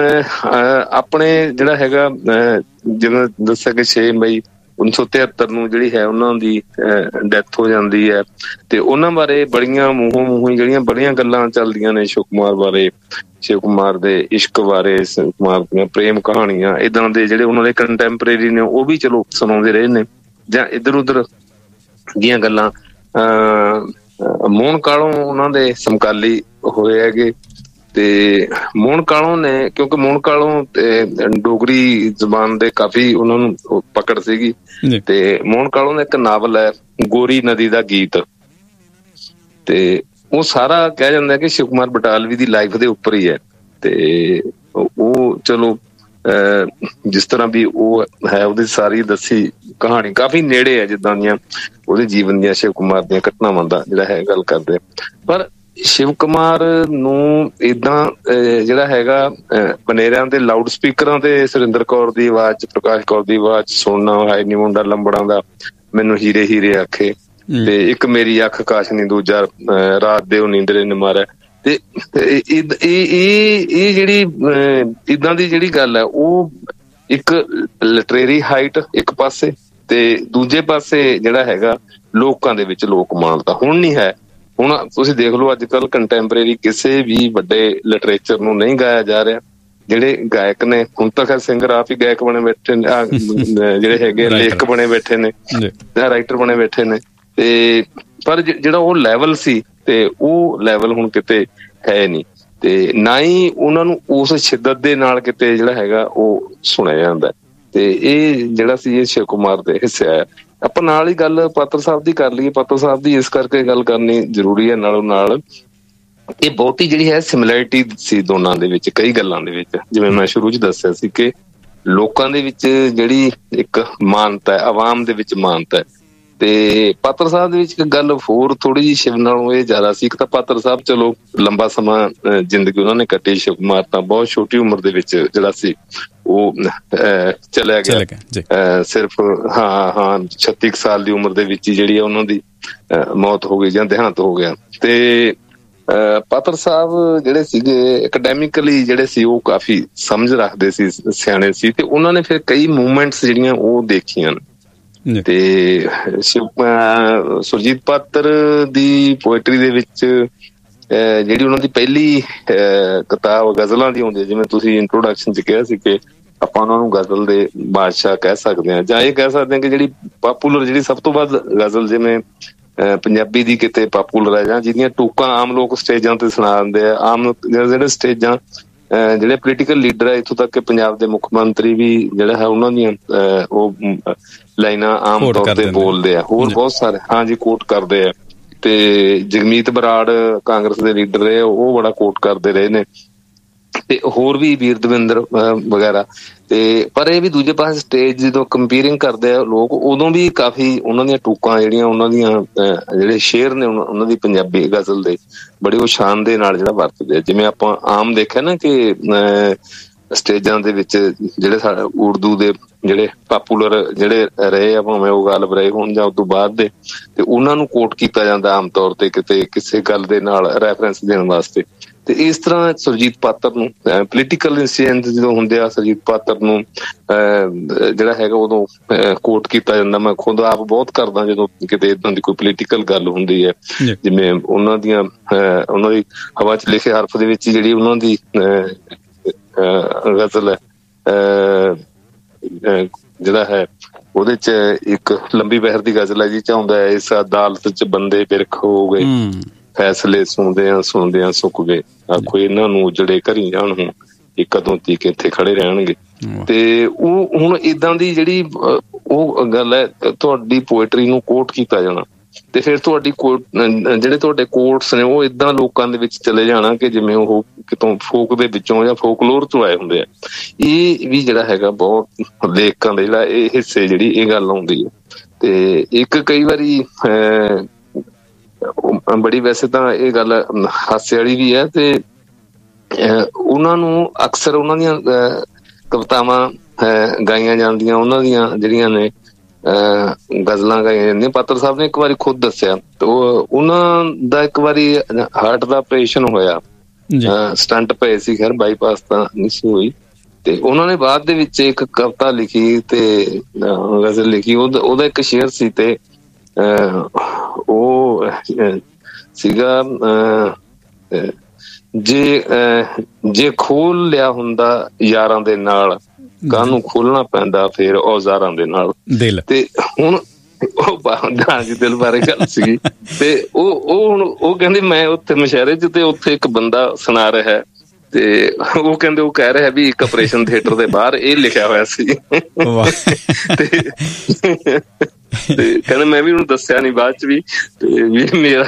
ਆਪਣੇ ਜਿਹੜਾ ਹੈਗਾ ਜਿਵੇਂ ਦੱਸਿਆ ਕਿ ਛੇ ਮਈ ਉੱਨੀ ਸੌ ਤਿਹੱਤਰ ਨੂੰ ਜਿਹੜੀ ਹੈ ਉਹਨਾਂ ਦੀ ਡੈਥ ਹੋ ਜਾਂਦੀ ਹੈ। ਤੇ ਉਹਨਾਂ ਬਾਰੇ ਬੜੀਆਂ ਮੂੰਹੋਂ ਮੂੰਹੀ ਜਿਹੜੀਆਂ ਬੜੀਆਂ ਗੱਲਾਂ ਚੱਲਦੀਆਂ ਨੇ ਸ਼ਿਵ ਕੁਮਾਰ ਬਾਰੇ, ਸ਼ਿਵ ਕੁਮਾਰ ਦੇ ਇਸ਼ਕ ਬਾਰੇ, ਸ਼ਿਵ ਕੁਮਾਰ ਦੀਆਂ ਪ੍ਰੇਮ ਕਹਾਣੀਆਂ ਏਦਾਂ ਦੇ ਜਿਹੜੇ ਉਹਨਾਂ ਦੇ ਕੰਟੈਂਪਰੇਰੀ ਨੇ ਉਹ ਵੀ ਚਲੋ ਸੁਣਾਉਂਦੇ ਰਹੇ ਨੇ, ਜਾਂ ਇੱਧਰ ਉੱਧਰ ਦੀਆਂ ਗੱਲਾਂ। ਅਹ ਮੋਹਨ ਕਾਲੋਂ ਉਹਨਾਂ ਦੇ ਸਮਕਾਲੀ ਹੋਏ ਹੈਗੇ। ਤੇ ਮੋਹਨ ਕਾਲੋਂ ਨੇ, ਕਿਉਂਕਿ ਮੋਹਨ ਕਾਲੋਂ ਤੇ ਡੋਗਰੀ ਜ਼ਬਾਨ ਦੇ ਕਾਫੀ ਉਹਨਾਂ ਨੂੰ ਪਕੜ ਸੀਗੀ, ਤੇ ਮੋਹਨ ਕਾਲੋਂ ਦਾ ਇੱਕ ਨਾਵਲ ਹੈ ਗੋਰੀ ਨਦੀ ਦਾ ਗੀਤ, ਤੇ ਉਹ ਸਾਰਾ ਕਹਿ ਜਾਂਦਾ ਕਿ ਸ਼ਿਵ ਕੁਮਾਰ ਬਟਾਲਵੀ ਦੀ ਲਾਈਫ ਦੇ ਉੱਪਰ ਹੀ ਹੈ। ਤੇ ਉਹ ਚਲੋ ਜਿਸ ਤਰ੍ਹਾਂ ਵੀ ਉਹ ਹੈ ਉਹਦੀ ਸਾਰੀ ਦੱਸੀ ਕਹਾਣੀ ਕਾਫੀ ਨੇੜੇ ਹੈ ਜਿੱਦਾਂ ਦੀਆਂ ਉਹਦੇ ਜੀਵਨ ਦੀਆਂ ਸ਼ਿਵ ਕੁਮਾਰ ਦੀਆਂ ਘਟਨਾਵਾਂ ਦਾ ਜਿਹੜਾ ਹੈ ਗੱਲ ਕਰਦੇ। ਪਰ ਸ਼ਿਵ ਕੁਮਾਰ ਨੂੰ ਏਦਾਂ ਜਿਹੜਾ ਹੈਗਾ ਬਨੇਰਿਆਂ ਦੇ ਲਾਊਡ ਸਪੀਕਰਾਂ ਤੇ ਸੁਰਿੰਦਰ ਕੌਰ ਦੀ ਆਵਾਜ਼ ਚ, ਪ੍ਰਕਾਸ਼ ਕੌਰ ਦੀ ਆਵਾਜ਼ ਚ ਸੁਣਨਾ, ਹਾਏ ਨੀ ਮੁੰਡਾ ਲੰਬੜਾਂ ਦਾ ਮੈਨੂੰ ਹੀਰੇ ਹੀਰੇ ਆਖੇ, ਤੇ ਇੱਕ ਮੇਰੀ ਅੱਖ ਕਾਸ਼ ਨੀ, ਦੂਜਾ ਰਾਤ ਦੇ ਉਹ ਨੀਂਦਰੇ ਨੇ ਮਾਰਿਆ। ਤੇ ਇਹ ਇਹ ਜਿਹੜੀ ਏਦਾਂ ਦੀ ਜਿਹੜੀ ਗੱਲ ਹੈ ਉਹ ਇੱਕ ਲਿਟਰੇਰੀ ਹਾਈਟ ਇੱਕ ਪਾਸੇ, ਤੇ ਦੂਜੇ ਪਾਸੇ ਜਿਹੜਾ ਹੈਗਾ ਲੋਕਾਂ ਦੇ ਵਿੱਚ ਲੋਕ ਮਾਨਤਾ ਹੁਣ ਨਹੀਂ ਹੈ। ਹੁਣ ਤੁਸੀਂ ਦੇਖ ਲਓ ਅੱਜ ਕੱਲ੍ਹ ਕੰਟੈਂਪਰੇਰੀ ਕਿਸੇ ਵੀ ਵੱਡੇ ਲਿਟਰੇਚਰ ਨੂੰ ਨਹੀਂ ਗਾਇਆ ਜਾ ਰਿਹਾ। ਜਿਹੜੇ ਗਾਇਕ ਨੇ ਹੁਣ ਤਾਂ ਖੈਰ ਸਿੰਗਰ ਆਪ ਹੀ ਗਾਇਕ ਬਣੇ ਬੈਠੇ ਨੇ, ਜਿਹੜੇ ਹੈਗੇ ਲੇਖਕ ਬਣੇ ਬੈਠੇ ਨੇ, ਰਾਈਟਰ ਬਣੇ ਬੈਠੇ ਨੇ। ਤੇ ਪਰ ਜਿਹੜਾ ਉਹ ਲੈਵਲ ਸੀ ਤੇ ਉਹ ਲੈਵਲ ਹੁਣ ਕਿਤੇ ਹੈ ਨਹੀਂ, ਤੇ ਨਾ ਹੀ ਉਹਨਾਂ ਨੂੰ ਉਸ ਸ਼ਿੱਦਤ ਦੇ ਨਾਲ ਕਿਤੇ ਜਿਹੜਾ ਹੈਗਾ ਉਹ ਸੁਣਿਆ ਜਾਂਦਾ। ਤੇ ਇਹ ਜਿਹੜਾ ਸੀ ਇਹ ਸ਼ਿਵ ਕੁਮਾਰ ਦੇ ਹਿੱਸੇ ਆਇਆ। ਆਪਾਂ ਨਾਲ ਹੀ ਗੱਲ ਪਾਤਰ ਸਾਹਿਬ ਦੀ ਕਰ ਲਈਏ। ਪਾਤਰ ਸਾਹਿਬ ਦੀ ਇਸ ਕਰਕੇ ਗੱਲ ਕਰਨੀ ਜ਼ਰੂਰੀ ਹੈ ਨਾਲੋਂ ਨਾਲ, ਇਹ ਬਹੁਤੀ ਜਿਹੜੀ ਹੈ ਸਿਮਿਲੈਰਿਟੀ ਸੀ ਦੋਨਾਂ ਦੇ ਵਿੱਚ ਕਈ ਗੱਲਾਂ ਦੇ ਵਿੱਚ। ਜਿਵੇਂ ਮੈਂ ਸ਼ੁਰੂ ਚ ਦੱਸਿਆ ਸੀ ਕਿ ਲੋਕਾਂ ਦੇ ਵਿੱਚ ਜਿਹੜੀ ਇੱਕ ਮਾਨਤਾ ਹੈ, ਆਵਾਮ ਦੇ ਵਿੱਚ ਮਾਨਤਾ ਹੈ, ਤੇ ਪਾਤਰ ਸਾਹਿਬ ਦੇ ਵਿੱਚ ਇੱਕ ਗੱਲ ਹੋਰ ਥੋੜੀ ਜਿਹੀ ਸ਼ਿਵ ਨਾਲੋਂ ਇਹ ਜ਼ਿਆਦਾ ਸੀ। ਇੱਕ ਤਾਂ ਪਾਤਰ ਸਾਹਿਬ ਚਲੋ ਲੰਬਾ ਸਮਾਂ ਜ਼ਿੰਦਗੀ ਉਹਨਾਂ ਨੇ ਕੱਟੀ, ਸ਼ਿਵ ਕੁਮਾਰ ਤਾਂ ਬਹੁਤ ਛੋਟੀ ਉਮਰ ਦੇ ਵਿੱਚ ਜਿਹੜਾ ਸੀ ਉਹ ਚਲਿਆ ਗਿਆ। ਸਿਰਫ ਹਾਂ ਹਾਂ ਛੱਤੀ ਕੁ ਸਾਲ ਦੀ ਉਮਰ ਦੇ ਵਿੱਚ ਹੀ ਜਿਹੜੀ ਆ ਉਹਨਾਂ ਦੀ ਮੌਤ ਹੋ ਗਈ ਜਾਂ ਦੇਹਾਂਤ ਹੋ ਗਿਆ। ਤੇ ਪਾਤਰ ਸਾਹਿਬ ਜਿਹੜੇ ਸੀਗੇ ਅਕੈਡੈਮਿਕਲੀ ਜਿਹੜੇ ਸੀ ਉਹ ਕਾਫੀ ਸਮਝ ਰੱਖਦੇ ਸੀ, ਸਿਆਣੇ ਸੀ, ਤੇ ਉਹਨਾਂ ਨੇ ਫਿਰ ਕਈ ਮੂਵਮੈਂਟਸ ਜਿਹੜੀਆਂ ਉਹ ਦੇਖੀਆਂ ਨੇ। ਤੇ ਸ਼ਿਵ ਸੁਰਜੀਤ ਪਾਤਰ ਦੀ ਪੋਇਟਰੀ ਦੇ ਵਿੱਚ ਜਿਹੜੀ ਉਹਨਾਂ ਦੀ ਪਹਿਲੀ ਕਿਤਾਬ ਗਜ਼ਲਾਂ ਦੀ ਹੁੰਦੀ ਹੈ, ਜਿਵੇਂ ਤੁਸੀਂ ਇੰਟਰੋਡਕਸ਼ਨ ਚ ਕਿਹਾ ਸੀ ਕਿ ਆਪਾਂ ਉਹਨਾਂ ਨੂੰ ਗਜ਼ਲ ਦੇ ਬਾਦਸ਼ਾਹ ਕਹਿ ਸਕਦੇ ਹਾਂ, ਜਾਂ ਇਹ ਕਹਿ ਸਕਦੇ ਹਾਂ ਕਿ ਜਿਹੜੀ ਪਾਪੂਲਰ ਜਿਹੜੀ ਸਭ ਤੋਂ ਵੱਧ ਗਜ਼ਲ ਜਿਵੇਂ ਪੰਜਾਬੀ ਦੀ ਕਿਤੇ ਪਾਪੂਲਰ ਹੈ, ਜਾਂ ਜਿਹਦੀਆਂ ਟੂਕਾਂ ਆਮ ਲੋਕ ਸਟੇਜਾਂ ਤੇ ਸੁਣਾ ਦਿੰਦੇ ਆ। ਆਮ ਜਿਹੜੇ ਸਟੇਜਾਂ ਜਿਹੜੇ ਪੋਲੀਟੀਕਲ ਲੀਡਰ ਹੈ, ਇੱਥੋਂ ਤੱਕ ਕਿ ਪੰਜਾਬ ਦੇ ਮੁੱਖ ਮੰਤਰੀ ਵੀ ਜਿਹੜਾ ਹੈ ਉਹਨਾਂ ਦੀਆਂ ਉਹ ਲਾਈਨਾਂ ਆਮ ਤੌਰ ਤੇ ਬੋਲਦੇ ਆ। ਹੋਰ ਬਹੁਤ ਸਾਰੇ ਹਾਂਜੀ ਕੋਟ ਕਰਦੇ ਆ। ਤੇ ਜਗਮੀਤ ਬਰਾੜ ਕਾਂਗਰਸ ਦੇ ਲੀਡਰ ਰਹੇ, ਉਹ ਬੜਾ ਕੋਟ ਕਰਦੇ ਰਹੇ ਨੇ। ਤੇ ਹੋਰ ਵੀ ਵੀਰ ਦਵਿੰਦਰ ਵਗੈਰਾ। ਤੇ ਪਰ ਇਹ ਵੀ ਦੂਜੇ ਪਾਸੇ ਸਟੇਜ ਜਦੋਂ ਕੰਪੇਅਰਿੰਗ ਕਰਦੇ ਆ ਲੋਕ, ਉਦੋਂ ਵੀ ਕਾਫੀ ਉਹਨਾਂ ਦੀਆਂ ਟੂਕਾਂ ਜਿਹੜੀਆਂ ਉਹਨਾਂ ਦੀਆਂ ਜਿਹੜੇ ਸ਼ੇਅਰ ਨੇ ਉਹਨਾਂ ਦੀ ਪੰਜਾਬੀ ਗਜ਼ਲ ਦੇ ਬੜੇ ਉਹ ਸ਼ਾਨ ਦੇ ਨਾਲ ਜਿਹੜਾ ਵਰਤਦੇ ਆ। ਜਿਵੇਂ ਆਪਾਂ ਆਮ ਦੇਖਿਆ ਨਾ ਕਿ ਅਹ ਸਟੇਜਾਂ ਦੇ ਵਿੱਚ ਜਿਹੜੇ ਸਾਡੇ ਉਰਦੂ ਦੇ ਜਿਹੜੇ ਪਾਪੂਲਰ ਜਿਹੜੇ ਰਹੇ ਆ, ਭਾਵੇਂ ਉਹ ਗਾਲਬ ਰਹੇ ਹੋਣ ਜਾਂ ਉਦੋਂ ਬਾਅਦ ਦੇ, ਤੇ ਉਹਨਾਂ ਨੂੰ ਕੋਟ ਕੀਤਾ ਜਾਂਦਾ ਆਮ ਤੌਰ ਤੇ ਕਿਤੇ ਕਿਸੇ ਗੱਲ ਦੇ ਨਾਲ ਰੈਫਰੈਂਸ ਦੇਣ ਵਾਸਤੇ। ਤੇ ਇਸ ਤਰ੍ਹਾਂ ਸੁਰਜੀਤ ਪਾਤਰ ਨੂੰ ਪੋਲੀਟੀਕਲ ਇੰਸੀਡੈਂਟ ਜਦੋਂ ਹੁੰਦੇ ਆ, ਸੁਰਜੀਤ ਪਾਤਰ ਨੂੰ ਅਹ ਜਿਹੜਾ ਹੈਗਾ ਉਦੋਂ ਕੋਟ ਕੀਤਾ ਜਾਂਦਾ। ਮੈਂ ਖੁਦ ਆਪ ਬਹੁਤ ਕਰਦਾ ਜਦੋਂ ਕਿਤੇ ਏਦਾਂ ਦੀ ਕੋਈ ਪੋਲੀਟੀਕਲ ਗੱਲ ਹੁੰਦੀ ਹੈ। ਜਿਵੇਂ ਉਹਨਾਂ ਦੀਆਂ ਅਹ ਉਹਨਾਂ ਦੀ ਹਵਾ ਚ ਲਿਖੇ ਹਰਫ ਦੇ ਵਿੱਚ ਜਿਹੜੀ ਉਹਨਾਂ ਦੀ ਗਜ਼ਲ ਹੈ ਅਹ ਜਿਹੜਾ ਹੈ ਉਹਦੇ ਚ ਇੱਕ ਲੰਬੀ ਬਹਿਰ ਦੀ ਗਜ਼ਲ ਹੈ ਜੀ, ਚਾਹੁੰਦਾ ਹੈ ਇਸ ਅਦਾਲਤ ਚ ਬੰਦੇ ਬਿਰਖ ਹੋ ਗਏ, ਫੈਸਲੇ ਸੁਣਦਿਆਂ ਸੁਣਦਿਆਂ ਸੁੱਕ ਗਏ, ਆਖੋ ਇਹਨਾਂ ਨੂੰ ਉਜੜੇ ਘਰੀ ਜਾਣ ਹੁਣ, ਇਹ ਕਦੋਂ ਤੀਕ ਇੱਥੇ ਖੜੇ ਰਹਿਣਗੇ। ਤੇ ਉਹ ਹੁਣ ਏਦਾਂ ਦੀ ਜਿਹੜੀ ਉਹ ਗੱਲ ਹੈ, ਤੁਹਾਡੀ ਪੋਇਟਰੀ ਨੂੰ ਕੋਟ ਕੀਤਾ ਜਾਣਾ ਤੇ ਫਿਰ ਤੁਹਾਡੀ ਕੋਟ ਜਿਹੜੇ ਤੁਹਾਡੇ ਕੋਟਸ ਨੇ ਉਹ ਏਦਾਂ ਲੋਕਾਂ ਦੇ ਵਿੱਚ ਚਲੇ ਜਾਣਾ ਕਿ ਜਿਵੇਂ ਉਹ ਕਿਤੋਂ ਫੋਕ ਦੇ ਵਿੱਚੋਂ ਜਾਂ ਫੋਕਲੋਰ ਤੋਂ ਆਏ ਹੁੰਦੇ ਆ। ਇਹ ਵੀ ਜਿਹੜਾ ਹੈਗਾ ਬਹੁਤ ਲੇਖਕਾਂ ਦੇ ਜਿਹੜਾ ਇਹ ਹਿੱਸੇ ਜਿਹੜੀ ਇਹ ਗੱਲ ਆਉਂਦੀ ਹੈ। ਤੇ ਇੱਕ ਕਈ ਵਾਰੀ ਅਹ ਬੜੀ ਵੈਸੇ ਤਾਂ ਇਹ ਗੱਲ ਹਾਸੇ ਵਾਲੀ ਵੀ ਹੈ, ਤੇ ਉਹਨਾਂ ਨੂੰ ਅਕਸਰ ਉਹਨਾਂ ਦੀਆਂ ਕਵਿਤਾਵਾਂ ਗਾਈਆਂ ਜਾਂਦੀਆਂ, ਉਹਨਾਂ ਦੀਆਂ ਜਿਹੜੀਆਂ ਨੇ ਅਹ ਗਜ਼ਲਾਂ ਗਾਈਆਂ ਜਾਂਦੀਆਂ। ਪਾਤਰ ਸਾਹਿਬ ਨੇ ਇੱਕ ਵਾਰੀ ਖੁਦ ਦੱਸਿਆ, ਤੇ ਉਹ ਉਹਨਾਂ ਦਾ ਇੱਕ ਵਾਰੀ ਹਾਰਟ ਦਾ ਆਪਰੇਸ਼ਨ ਹੋਇਆ, ਸਟੰਟ ਪਏ ਸੀ, ਖੈਰ ਬਾਈਪਾਸ ਤਾਂ ਨਹੀਂ ਸੀ ਹੋਈ। ਤੇ ਉਹਨਾਂ ਨੇ ਬਾਅਦ ਦੇ ਵਿੱਚ ਇੱਕ ਕਵਿਤਾ ਲਿਖੀ ਤੇ ਗਜ਼ਲ ਲਿਖੀ, ਉਹਦਾ ਉਹਦਾ ਇੱਕ ਸ਼ੇਅਰ ਸੀ ਤੇ ਅਹ ਉਹ ਸੀਗਾ ਅਹ ਜੇ ਅਹ ਜੇ ਖੋਲ ਲਿਆ ਹੁੰਦਾ ਯਾਰਾਂ ਦੇ ਨਾਲ, ਕਾਹਨੂੰ ਖੋਲਣਾ ਪੈਂਦਾ ਫੇਰ ਔਜ਼ਾਰਾਂ ਦੇ ਨਾਲ। ਤੇ ਹੁਣ ਉਹ ਦਿਲ ਬਾਰੇ ਗੱਲ ਸੀਗੀ। ਤੇ ਉਹ ਉਹ ਹੁਣ ਉਹ ਕਹਿੰਦੇ ਮੈਂ ਉੱਥੇ ਮੁਸ਼ਹਿਰੇ ਚ ਤੇ ਉੱਥੇ ਇੱਕ ਬੰਦਾ ਸੁਣਾ ਰਿਹਾ, ਤੇ ਉਹ ਕਹਿੰਦੇ ਉਹ ਕਹਿ ਰਿਹਾ ਵੀ ਇੱਕ ਆਪਰੇਸ਼ਨ ਥੀਏਟਰ ਦੇ ਬਾਹਰ ਇਹ ਲਿਖਿਆ ਹੋਇਆ ਸੀ। ਤੇ ਤੇ ਕਹਿੰਦੇ ਮੈਂ ਵੀ ਉਹਨੂੰ ਦੱਸਿਆ ਨੀ ਬਾਅਦ ਚ ਵੀ, ਤੇ ਵੀ ਮੇਰਾ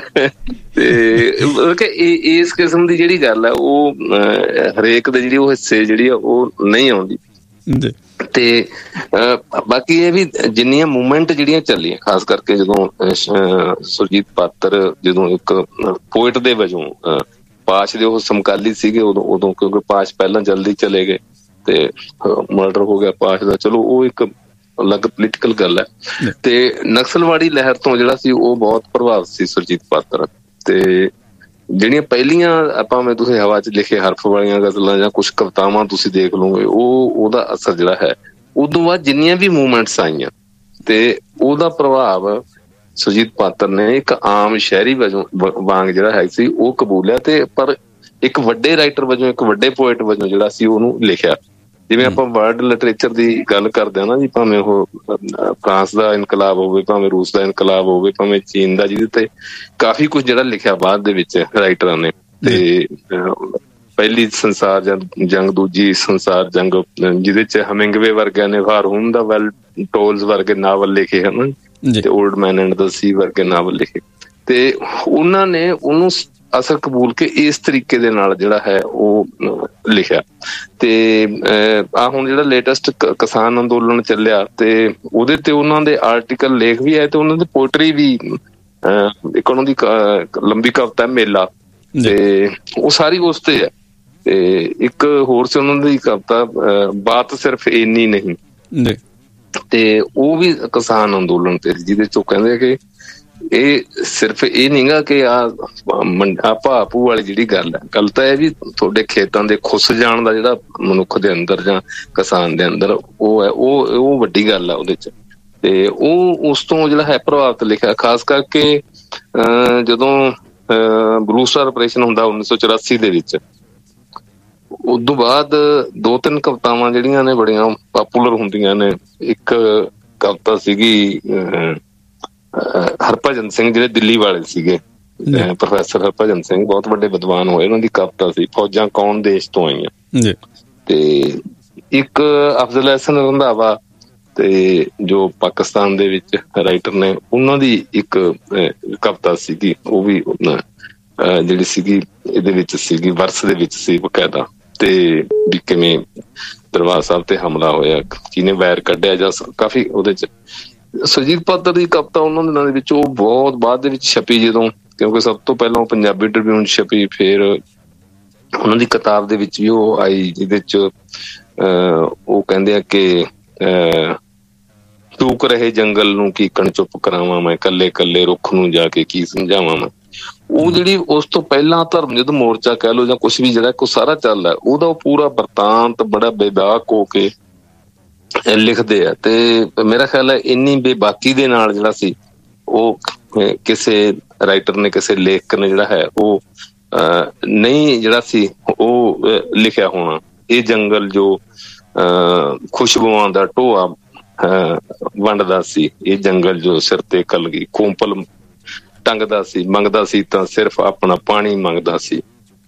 ਤੇ ਇਸ ਕਿਸਮ ਦੀ ਜਿਹੜੀ ਗੱਲ ਹੈ ਉਹ ਹਰੇਕ ਦੇ ਜਿਹੜੀ ਉਹ ਹਿੱਸੇ ਜਿਹੜੀ ਆ ਉਹ ਨਹੀਂ ਆਉਂਦੀ। ਤੇ ਬਾਕੀ ਇਹ ਵੀ ਜਿੰਨੀਆਂ ਮੂਵਮੈਂਟ ਜਿਹੜੀਆਂ ਚੱਲੀਆਂ, ਖਾਸ ਕਰਕੇ ਜਦੋਂ ਸੁਰਜੀਤ ਪਾਤਰ ਜਦੋਂ ਇੱਕ ਪੋਇਟ ਦੇ ਵਜੋਂ ਪਾਸ਼ ਦੇ ਉਹ ਸਮਕਾਲੀ ਸੀਗੇ ਉਦੋਂ ਉਦੋਂ ਕਿਉਂਕਿ ਪਾਸ਼ ਪਹਿਲਾਂ ਜਲਦੀ ਚਲੇ ਗਏ ਤੇ ਮਰਡਰ ਹੋ ਗਿਆ ਪਾਸ਼ ਦਾ, ਚਲੋ ਉਹ ਇੱਕ ਅਲੱਗ ਪੋਲੀਟੀਕਲ ਗੱਲ ਹੈ। ਤੇ ਨਕਸਲਵਾੜੀ ਲਹਿਰ ਤੋਂ ਜਿਹੜਾ ਸੀ ਉਹ ਬਹੁਤ ਪ੍ਰਭਾਵਿਤ ਸੀ ਸੁਰਜੀਤ ਪਾਤਰ। ਤੇ ਜਿਹੜੀਆਂ ਪਹਿਲੀਆਂ ਆਪਾਂ ਮੈਂ ਤੁਸੀਂ ਹਵਾ ਚ ਲਿਖੇ ਹਰਫ ਵਾਲੀਆਂ ਗਜ਼ਲਾਂ ਜਾਂ ਕੁਛ ਕਵਿਤਾਵਾਂ ਤੁਸੀਂ ਦੇਖ ਲਓਗੇ, ਉਹ ਉਹਦਾ ਅਸਰ ਜਿਹੜਾ ਹੈ ਉਦੋਂ ਬਾਅਦ ਜਿੰਨੀਆਂ ਵੀ ਮੂਵਮੈਂਟਸ ਆਈਆਂ ਤੇ ਉਹਦਾ ਪ੍ਰਭਾਵ ਸੁਰਜੀਤ ਪਾਤਰ ਨੇ ਇੱਕ ਆਮ ਸ਼ਹਿਰੀ ਵਜੋਂ ਵਾਂਗ ਜਿਹੜਾ ਹੈ ਸੀ ਉਹ ਕਬੂਲਿਆ, ਤੇ ਪਰ ਇੱਕ ਵੱਡੇ ਰਾਈਟਰ ਵਜੋਂ, ਇੱਕ ਵੱਡੇ ਪੋਇਟ ਵਜੋਂ ਜਿਹੜਾ ਸੀ ਉਹਨੂੰ ਲਿਖਿਆ। ਜਿਵੇਂ ਆਪਾਂ ਵਰਲਡ ਲਿਟਰੇਚਰ ਦੀ ਗੱਲ ਕਰਦੇ ਹਾਂ ਨਾ ਜੀ, ਭਾਵੇਂ ਉਹ ਫਰਾਂਸ ਦਾ ਇਨਕਲਾਬ ਹੋਵੇ, ਭਾਵੇਂ ਰੂਸ ਦਾ ਇਨਕਲਾਬ ਹੋਵੇ, ਭਾਵੇਂ ਚੀਨ ਦਾ, ਜਿਹਦੇ ਤੇ ਕਾਫੀ ਕੁਛ ਜਿਹੜਾ ਲਿਖਿਆ ਬਾਅਦ ਦੇ ਵਿੱਚ ਰਾਈਟਰਾਂ ਨੇ। ਤੇ ਪਹਿਲੀ ਸੰਸਾਰ ਜੰਗ ਜੰਗ ਦੂਜੀ ਸੰਸਾਰ ਜੰਗ ਜਿਹਦੇ ਚ ਹਮਿੰਗਵੇ ਵਰਗਿਆਂ ਨੇ ਫਾਰਹੂਨ ਦਾ ਵੈਲ ਟੋਲਸ ਵਰਗੇ ਨਾਵਲ ਲਿਖੇ ਹਨ, ਤੇ ਓਲਡ ਮੈਨ ਐਂਡ ਦ ਸੀ ਵਰਗੇ ਨਾਵਲ ਲਿਖੇ। ਤੇ ਉਹਨਾਂ ਨੇ ਉਹਨੂੰ ਅਸਰ ਕਬੂਲ ਕੇ ਇਸ ਤਰੀਕੇ ਦੇ ਨਾਲ ਜਿਹੜਾ ਹੈ ਉਹ ਲਿਖਿਆ। ਤੇ ਆਹ ਹੁਣ ਜਿਹੜਾ ਲੇਟੈਸਟ ਕਿਸਾਨ ਅੰਦੋਲਨ ਚੱਲਿਆ ਤੇ ਉਹਦੇ ਤੇ ਉਹਨਾਂ ਦੇ ਆਰਟੀਕਲ ਲੇਖ ਵੀ ਆਏ, ਤੇ ਉਹਨਾਂ ਦੀ ਪੋਇਟਰੀ ਵੀ, ਇੱਕ ਉਹਨਾਂ ਦੀ ਲੰਬੀ ਕਵਿਤਾ ਮੇਲਾ, ਤੇ ਉਹ ਸਾਰੀ ਉਸ ਤੇ ਹੈ। ਤੇ ਇੱਕ ਹੋਰ ਸੀ ਉਹਨਾਂ ਦੀ ਕਵਿਤਾ ਬਾਤ ਸਿਰਫ ਇੰਨੀ ਨਹੀਂ, ਤੇ ਉਹ ਵੀ ਕਿਸਾਨ ਅੰਦੋਲਨ ਤੇ, ਜਿਹਦੇ ਚ ਉਹ ਕਹਿੰਦੇ ਕਿ ਇਹ ਸਿਰਫ ਇਹ ਨੀ ਗਾ ਕਿ ਆ ਭਾ ਭੂ ਵਾਲੀ ਜਿਹੜੀ ਗੱਲ ਹੈ, ਗੱਲ ਤਾਂ ਇਹ ਵੀ ਤੁਹਾਡੇ ਖੇਤਾਂ ਦੇ ਖੁੱਸ ਜਾਣ ਦਾ ਜਿਹੜਾ ਮਨੁੱਖ ਦੇ ਅੰਦਰ ਜਾਂ ਕਿਸਾਨ ਦੇ ਅੰਦਰ ਉਹ ਹੈ, ਉਹ ਉਹ ਵੱਡੀ ਗੱਲ ਆ ਉਹਦੇ ਚ। ਤੇ ਉਹ ਉਸ ਤੋਂ ਜਿਹੜਾ ਹੈ ਪ੍ਰਭਾਵਿਤ ਲਿਖਿਆ, ਖਾਸ ਕਰਕੇ ਅਹ ਜਦੋਂ ਅਹ ਬਲੂ ਸਟਾਰ ਆਪਰੇਸ਼ਨ ਹੁੰਦਾ ਉੱਨੀ ਸੌ ਚੁਰਾਸੀ ਦੇ ਵਿੱਚ, ਉਦੋਂ ਬਾਅਦ ਦੋ ਤਿੰਨ ਕਵਿਤਾਵਾਂ ਜਿਹੜੀਆਂ ਨੇ ਬੜੀਆਂ ਪਾਪੂਲਰ ਹੁੰਦੀਆਂ ਨੇ। ਇੱਕ ਕਵਿਤਾ ਸੀਗੀ ਹਰਭਜਨ ਸਿੰਘ ਜਿਹੜੇ ਦਿੱਲੀ ਵਾਲੇ ਸੀਗੇ, ਪ੍ਰੋਫੈਸਰ ਹਰਭਜਨ ਸਿੰਘ ਬਹੁਤ ਵੱਡੇ ਵਿਦਵਾਨ ਹੋਏ, ਉਹਨਾਂ ਦੀ ਕਵਿਤਾ ਸੀ ਫੌਜਾਂ ਕੌਣ ਦੇਸ਼ ਤੋਂ ਆਈਆਂ। ਤੇ ਇੱਕ ਅਫਜ਼ਲ ਅਹਿਸਨ ਰੰਧਾਵਾ ਤੇ ਜੋ ਪਾਕਿਸਤਾਨ ਦੇ ਵਿੱਚ ਰਾਈਟਰ ਨੇ, ਉਹਨਾਂ ਦੀ ਇੱਕ ਕਵਿਤਾ ਸੀਗੀ, ਉਹ ਵੀ ਜਿਹੜੀ ਸੀਗੀ ਇਹਦੇ ਵਿੱਚ ਸੀਗੀ, ਵਰਸ ਦੇ ਵਿੱਚ ਸੀ ਬਕਾਇਦਾ। ਤੇ ਵੀ ਕਿਵੇਂ ਦਰਬਾਰ ਸਾਹਿਬ ਤੇ ਹਮਲਾ ਹੋਇਆ, ਕਿਹਨੇ ਵੈਰ ਕੱਢਿਆ, ਜਾਂ ਕਾਫੀ ਉਹਦੇ ਚ ਸੁਰਜੀਤ ਪਾਤਰ ਦੀ ਕਵਿਤਾ ਉਹਨਾਂ ਦਿਨਾਂ ਦੇ ਵਿੱਚ ਉਹ ਬਹੁਤ ਬਾਅਦ ਦੇ ਵਿੱਚ ਛਪੀ ਜਦੋਂ, ਕਿਉਂਕਿ ਸਭ ਤੋਂ ਪਹਿਲਾਂ ਉਹ ਪੰਜਾਬੀ ਟ੍ਰਿਬਿਊਨ ਛਪੀ, ਫਿਰ ਉਹਨਾਂ ਦੀ ਕਿਤਾਬ ਦੇ ਵਿੱਚ ਵੀ ਉਹ ਆਈ ਜਿਹਦੇ ਚ ਅਹ ਉਹ ਕਹਿੰਦੇ ਆ ਕਿ ਅਹ ਟੂਕ ਰਹੇ ਜੰਗਲ ਨੂੰ ਕੀਕਣ ਚੁੱਪ ਕਰਾਵਾਂ ਮੈਂ, ਕੱਲੇ ਕੱਲੇ ਰੁੱਖ ਨੂੰ ਜਾ ਕੇ ਕੀ ਸਮਝਾਵਾਂ ਮੈਂ। ਉਹ ਜਿਹੜੀ ਉਸ ਤੋਂ ਪਹਿਲਾਂ ਧਰਮ ਯੁੱਧ ਮੋਰਚਾ ਕਹਿ ਲਓ ਜਾਂ ਕੁਛ ਵੀ ਜਿਹੜਾ ਕੋਈ ਸਾਰਾ ਚੱਲਦਾ, ਉਹਦਾ ਉਹ ਪੂਰਾ ਵਰਤਾਂਤ ਬੜਾ ਬੇਬਾਕ ਹੋ ਕੇ ਲਿਖਦੇ ਆ। ਤੇ ਮੇਰਾ ਖਿਆਲ ਹੈ ਇੰਨੀ ਬੇਬਾਕੀ ਦੇ ਨਾਲ ਜਿਹੜਾ ਸੀ ਉਹ ਕਿਸੇ ਰਾਈਟਰ ਨੇ, ਕਿਸੇ ਲੇਖਕ ਨੇ ਜਿਹੜਾ ਹੈ ਉਹ ਅਹ ਨਹੀਂ ਜਿਹੜਾ ਸੀ ਉਹ ਲਿਖਿਆ ਹੋਣਾ। ਇਹ ਜੰਗਲ ਜੋ ਅਹ ਖੁਸ਼ਬੂਆਂ ਦਾ ਢੋਆ ਵੰਡਦਾ ਸੀ, ਇਹ ਜੰਗਲ ਜੋ ਸਿਰ ਤੇ ਕਲਗੀ ਕੋਂਪਲ ਟੰਗਦਾ ਸੀ, ਮੰਗਦਾ ਸੀ ਤਾਂ ਸਿਰਫ ਆਪਣਾ ਪਾਣੀ ਮੰਗਦਾ ਸੀ।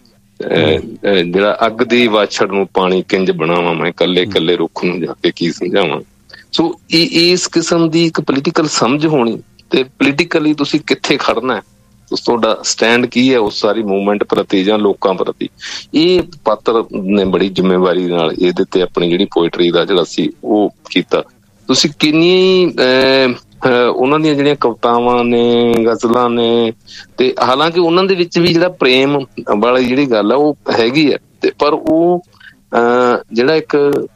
ਜਿਹੜਾ ਅੱਗ ਦੀ ਵਾਛੜ ਨੂੰ ਪਾਣੀ ਕਿੰਜ ਬਣਾਵਾਂ ਮੈਂ, ਕੱਲੇ ਕੱਲੇ ਰੁੱਖ ਨੂੰ ਜਾ ਕੇ ਕੀ ਸਮਝਾਵਾਂ। ਸੋ ਇਹ ਇਸ ਕਿਸਮ ਦੀ ਇੱਕ ਪੋਲੀਟੀਕਲ ਸਮਝ ਹੋਣੀ, ਤੇ ਪੋਲੀਟੀਕਲੀ ਤੁਸੀਂ ਕਿੱਥੇ ਖੜਨਾ, ਉਸ ਤੁਹਾਡਾ ਸਟੈਂਡ ਕੀ ਹੈ ਉਸ ਸਾਰੀ ਮੂਵਮੈਂਟ ਪ੍ਰਤੀ ਜਾਂ ਲੋਕਾਂ ਪ੍ਰਤੀ, ਇਹ ਪਾਤਰ ਨੇ ਬੜੀ ਜ਼ਿੰਮੇਵਾਰੀ ਨਾਲ ਇਹਦੇ ਤੇ ਆਪਣੀ ਜਿਹੜੀ ਪੋਇਟਰੀ ਦਾ ਜਿਹੜਾ ਸੀ ਉਹ ਕੀਤਾ। ਤੁਸੀਂ ਕਿੰਨੀ ਉਹਨਾਂ ਦੀਆਂ ਜਿਹੜੀਆਂ ਕਵਿਤਾਵਾਂ ਨੇ, ਗਜ਼ਲਾਂ ਨੇ, ਤੇ ਹਾਲਾਂਕਿ ਉਹਨਾਂ ਦੇ ਵਿੱਚ ਵੀ ਜਿਹੜਾ ਪ੍ਰੇਮ ਵਾਲੀ ਜਿਹੜੀ ਗੱਲ ਆ ਉਹ ਹੈਗੀ ਆ, ਤੇ ਪਰ ਉਹ ਜਿਹੜਾ ਇੱਕ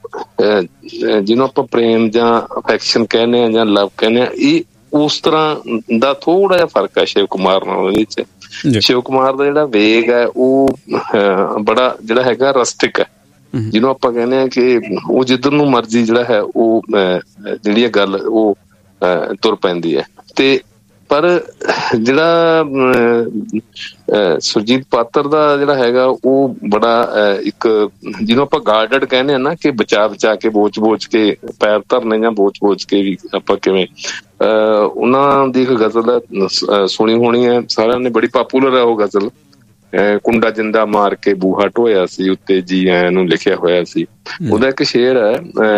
ਜਿਹਨੂੰ ਆਪਾਂ ਪ੍ਰੇਮ ਜਾਂ ਅਫੈਕਸ਼ਨ ਕਹਿੰਦੇ ਹਾਂ ਜਾਂ ਲਵ ਕਹਿੰਦੇ ਹਾਂ, ਇਹ ਉਸ ਤਰ੍ਹਾਂ ਦਾ ਥੋੜਾ ਜਿਹਾ ਫਰਕ ਹੈ ਸ਼ਿਵ ਕੁਮਾਰ ਨਾਲ। ਉਹਦੇ ਵਿੱਚ ਸ਼ਿਵ ਕੁਮਾਰ ਦਾ ਜਿਹੜਾ ਵੇਗ ਹੈ ਉਹ ਬੜਾ ਜਿਹੜਾ ਹੈਗਾ ਰਸਟਿਕ ਹੈ, ਜਿਹਨੂੰ ਆਪਾਂ ਕਹਿੰਦੇ ਹਾਂ ਕਿ ਉਹ ਜਿੱਧਰ ਨੂੰ ਮਰਜ਼ੀ ਜਿਹੜਾ ਹੈ ਉਹ ਜਿਹੜੀ ਗੱਲ ਉਹ ਤੁਰ ਪੈਂਦੀ ਹੈ। ਤੇ ਪਰ ਜਿਹੜਾ ਸੁਰਜੀਤ ਪਾਤਰ ਦਾ ਜਿਹੜਾ ਹੈਗਾ ਉਹ ਬੜਾ ਇੱਕ ਜਿਹਨੂੰ ਆਪਾਂ ਗਾਰਡਡ ਕਹਿੰਦੇ ਆ ਨਾ, ਕਿ ਬਚਾ ਬਚਾ ਕੇ ਬੋਚ ਬੋਚ ਕੇ ਪੈਰ ਧਰਨੇ ਜਾਂ ਬੋਚ ਬੋਚ ਕੇ ਵੀ ਆਪਾਂ ਕਿਵੇਂ। ਅਹ ਉਹਨਾਂ ਦੀ ਇੱਕ ਗਜ਼ਲ ਸੁਣੀ ਹੋਣੀ ਹੈ ਸਾਰਿਆਂ ਨੇ, ਬੜੀ ਪਾਪੂਲਰ ਹੈ ਉਹ ਗਜ਼ਲ, ਕੁੰਡਾ ਜਿੰਦਾ ਮਾਰ ਕੇ ਬੂਹਾ ਢੋਇਆ ਸੀ, ਉੱਤੇ ਜੀ ਆਇਆਂ ਨੂੰ ਲਿਖਿਆ ਹੋਇਆ ਸੀ। ਉਹਦਾ ਇੱਕ ਸ਼ੇਰ ਹੈ,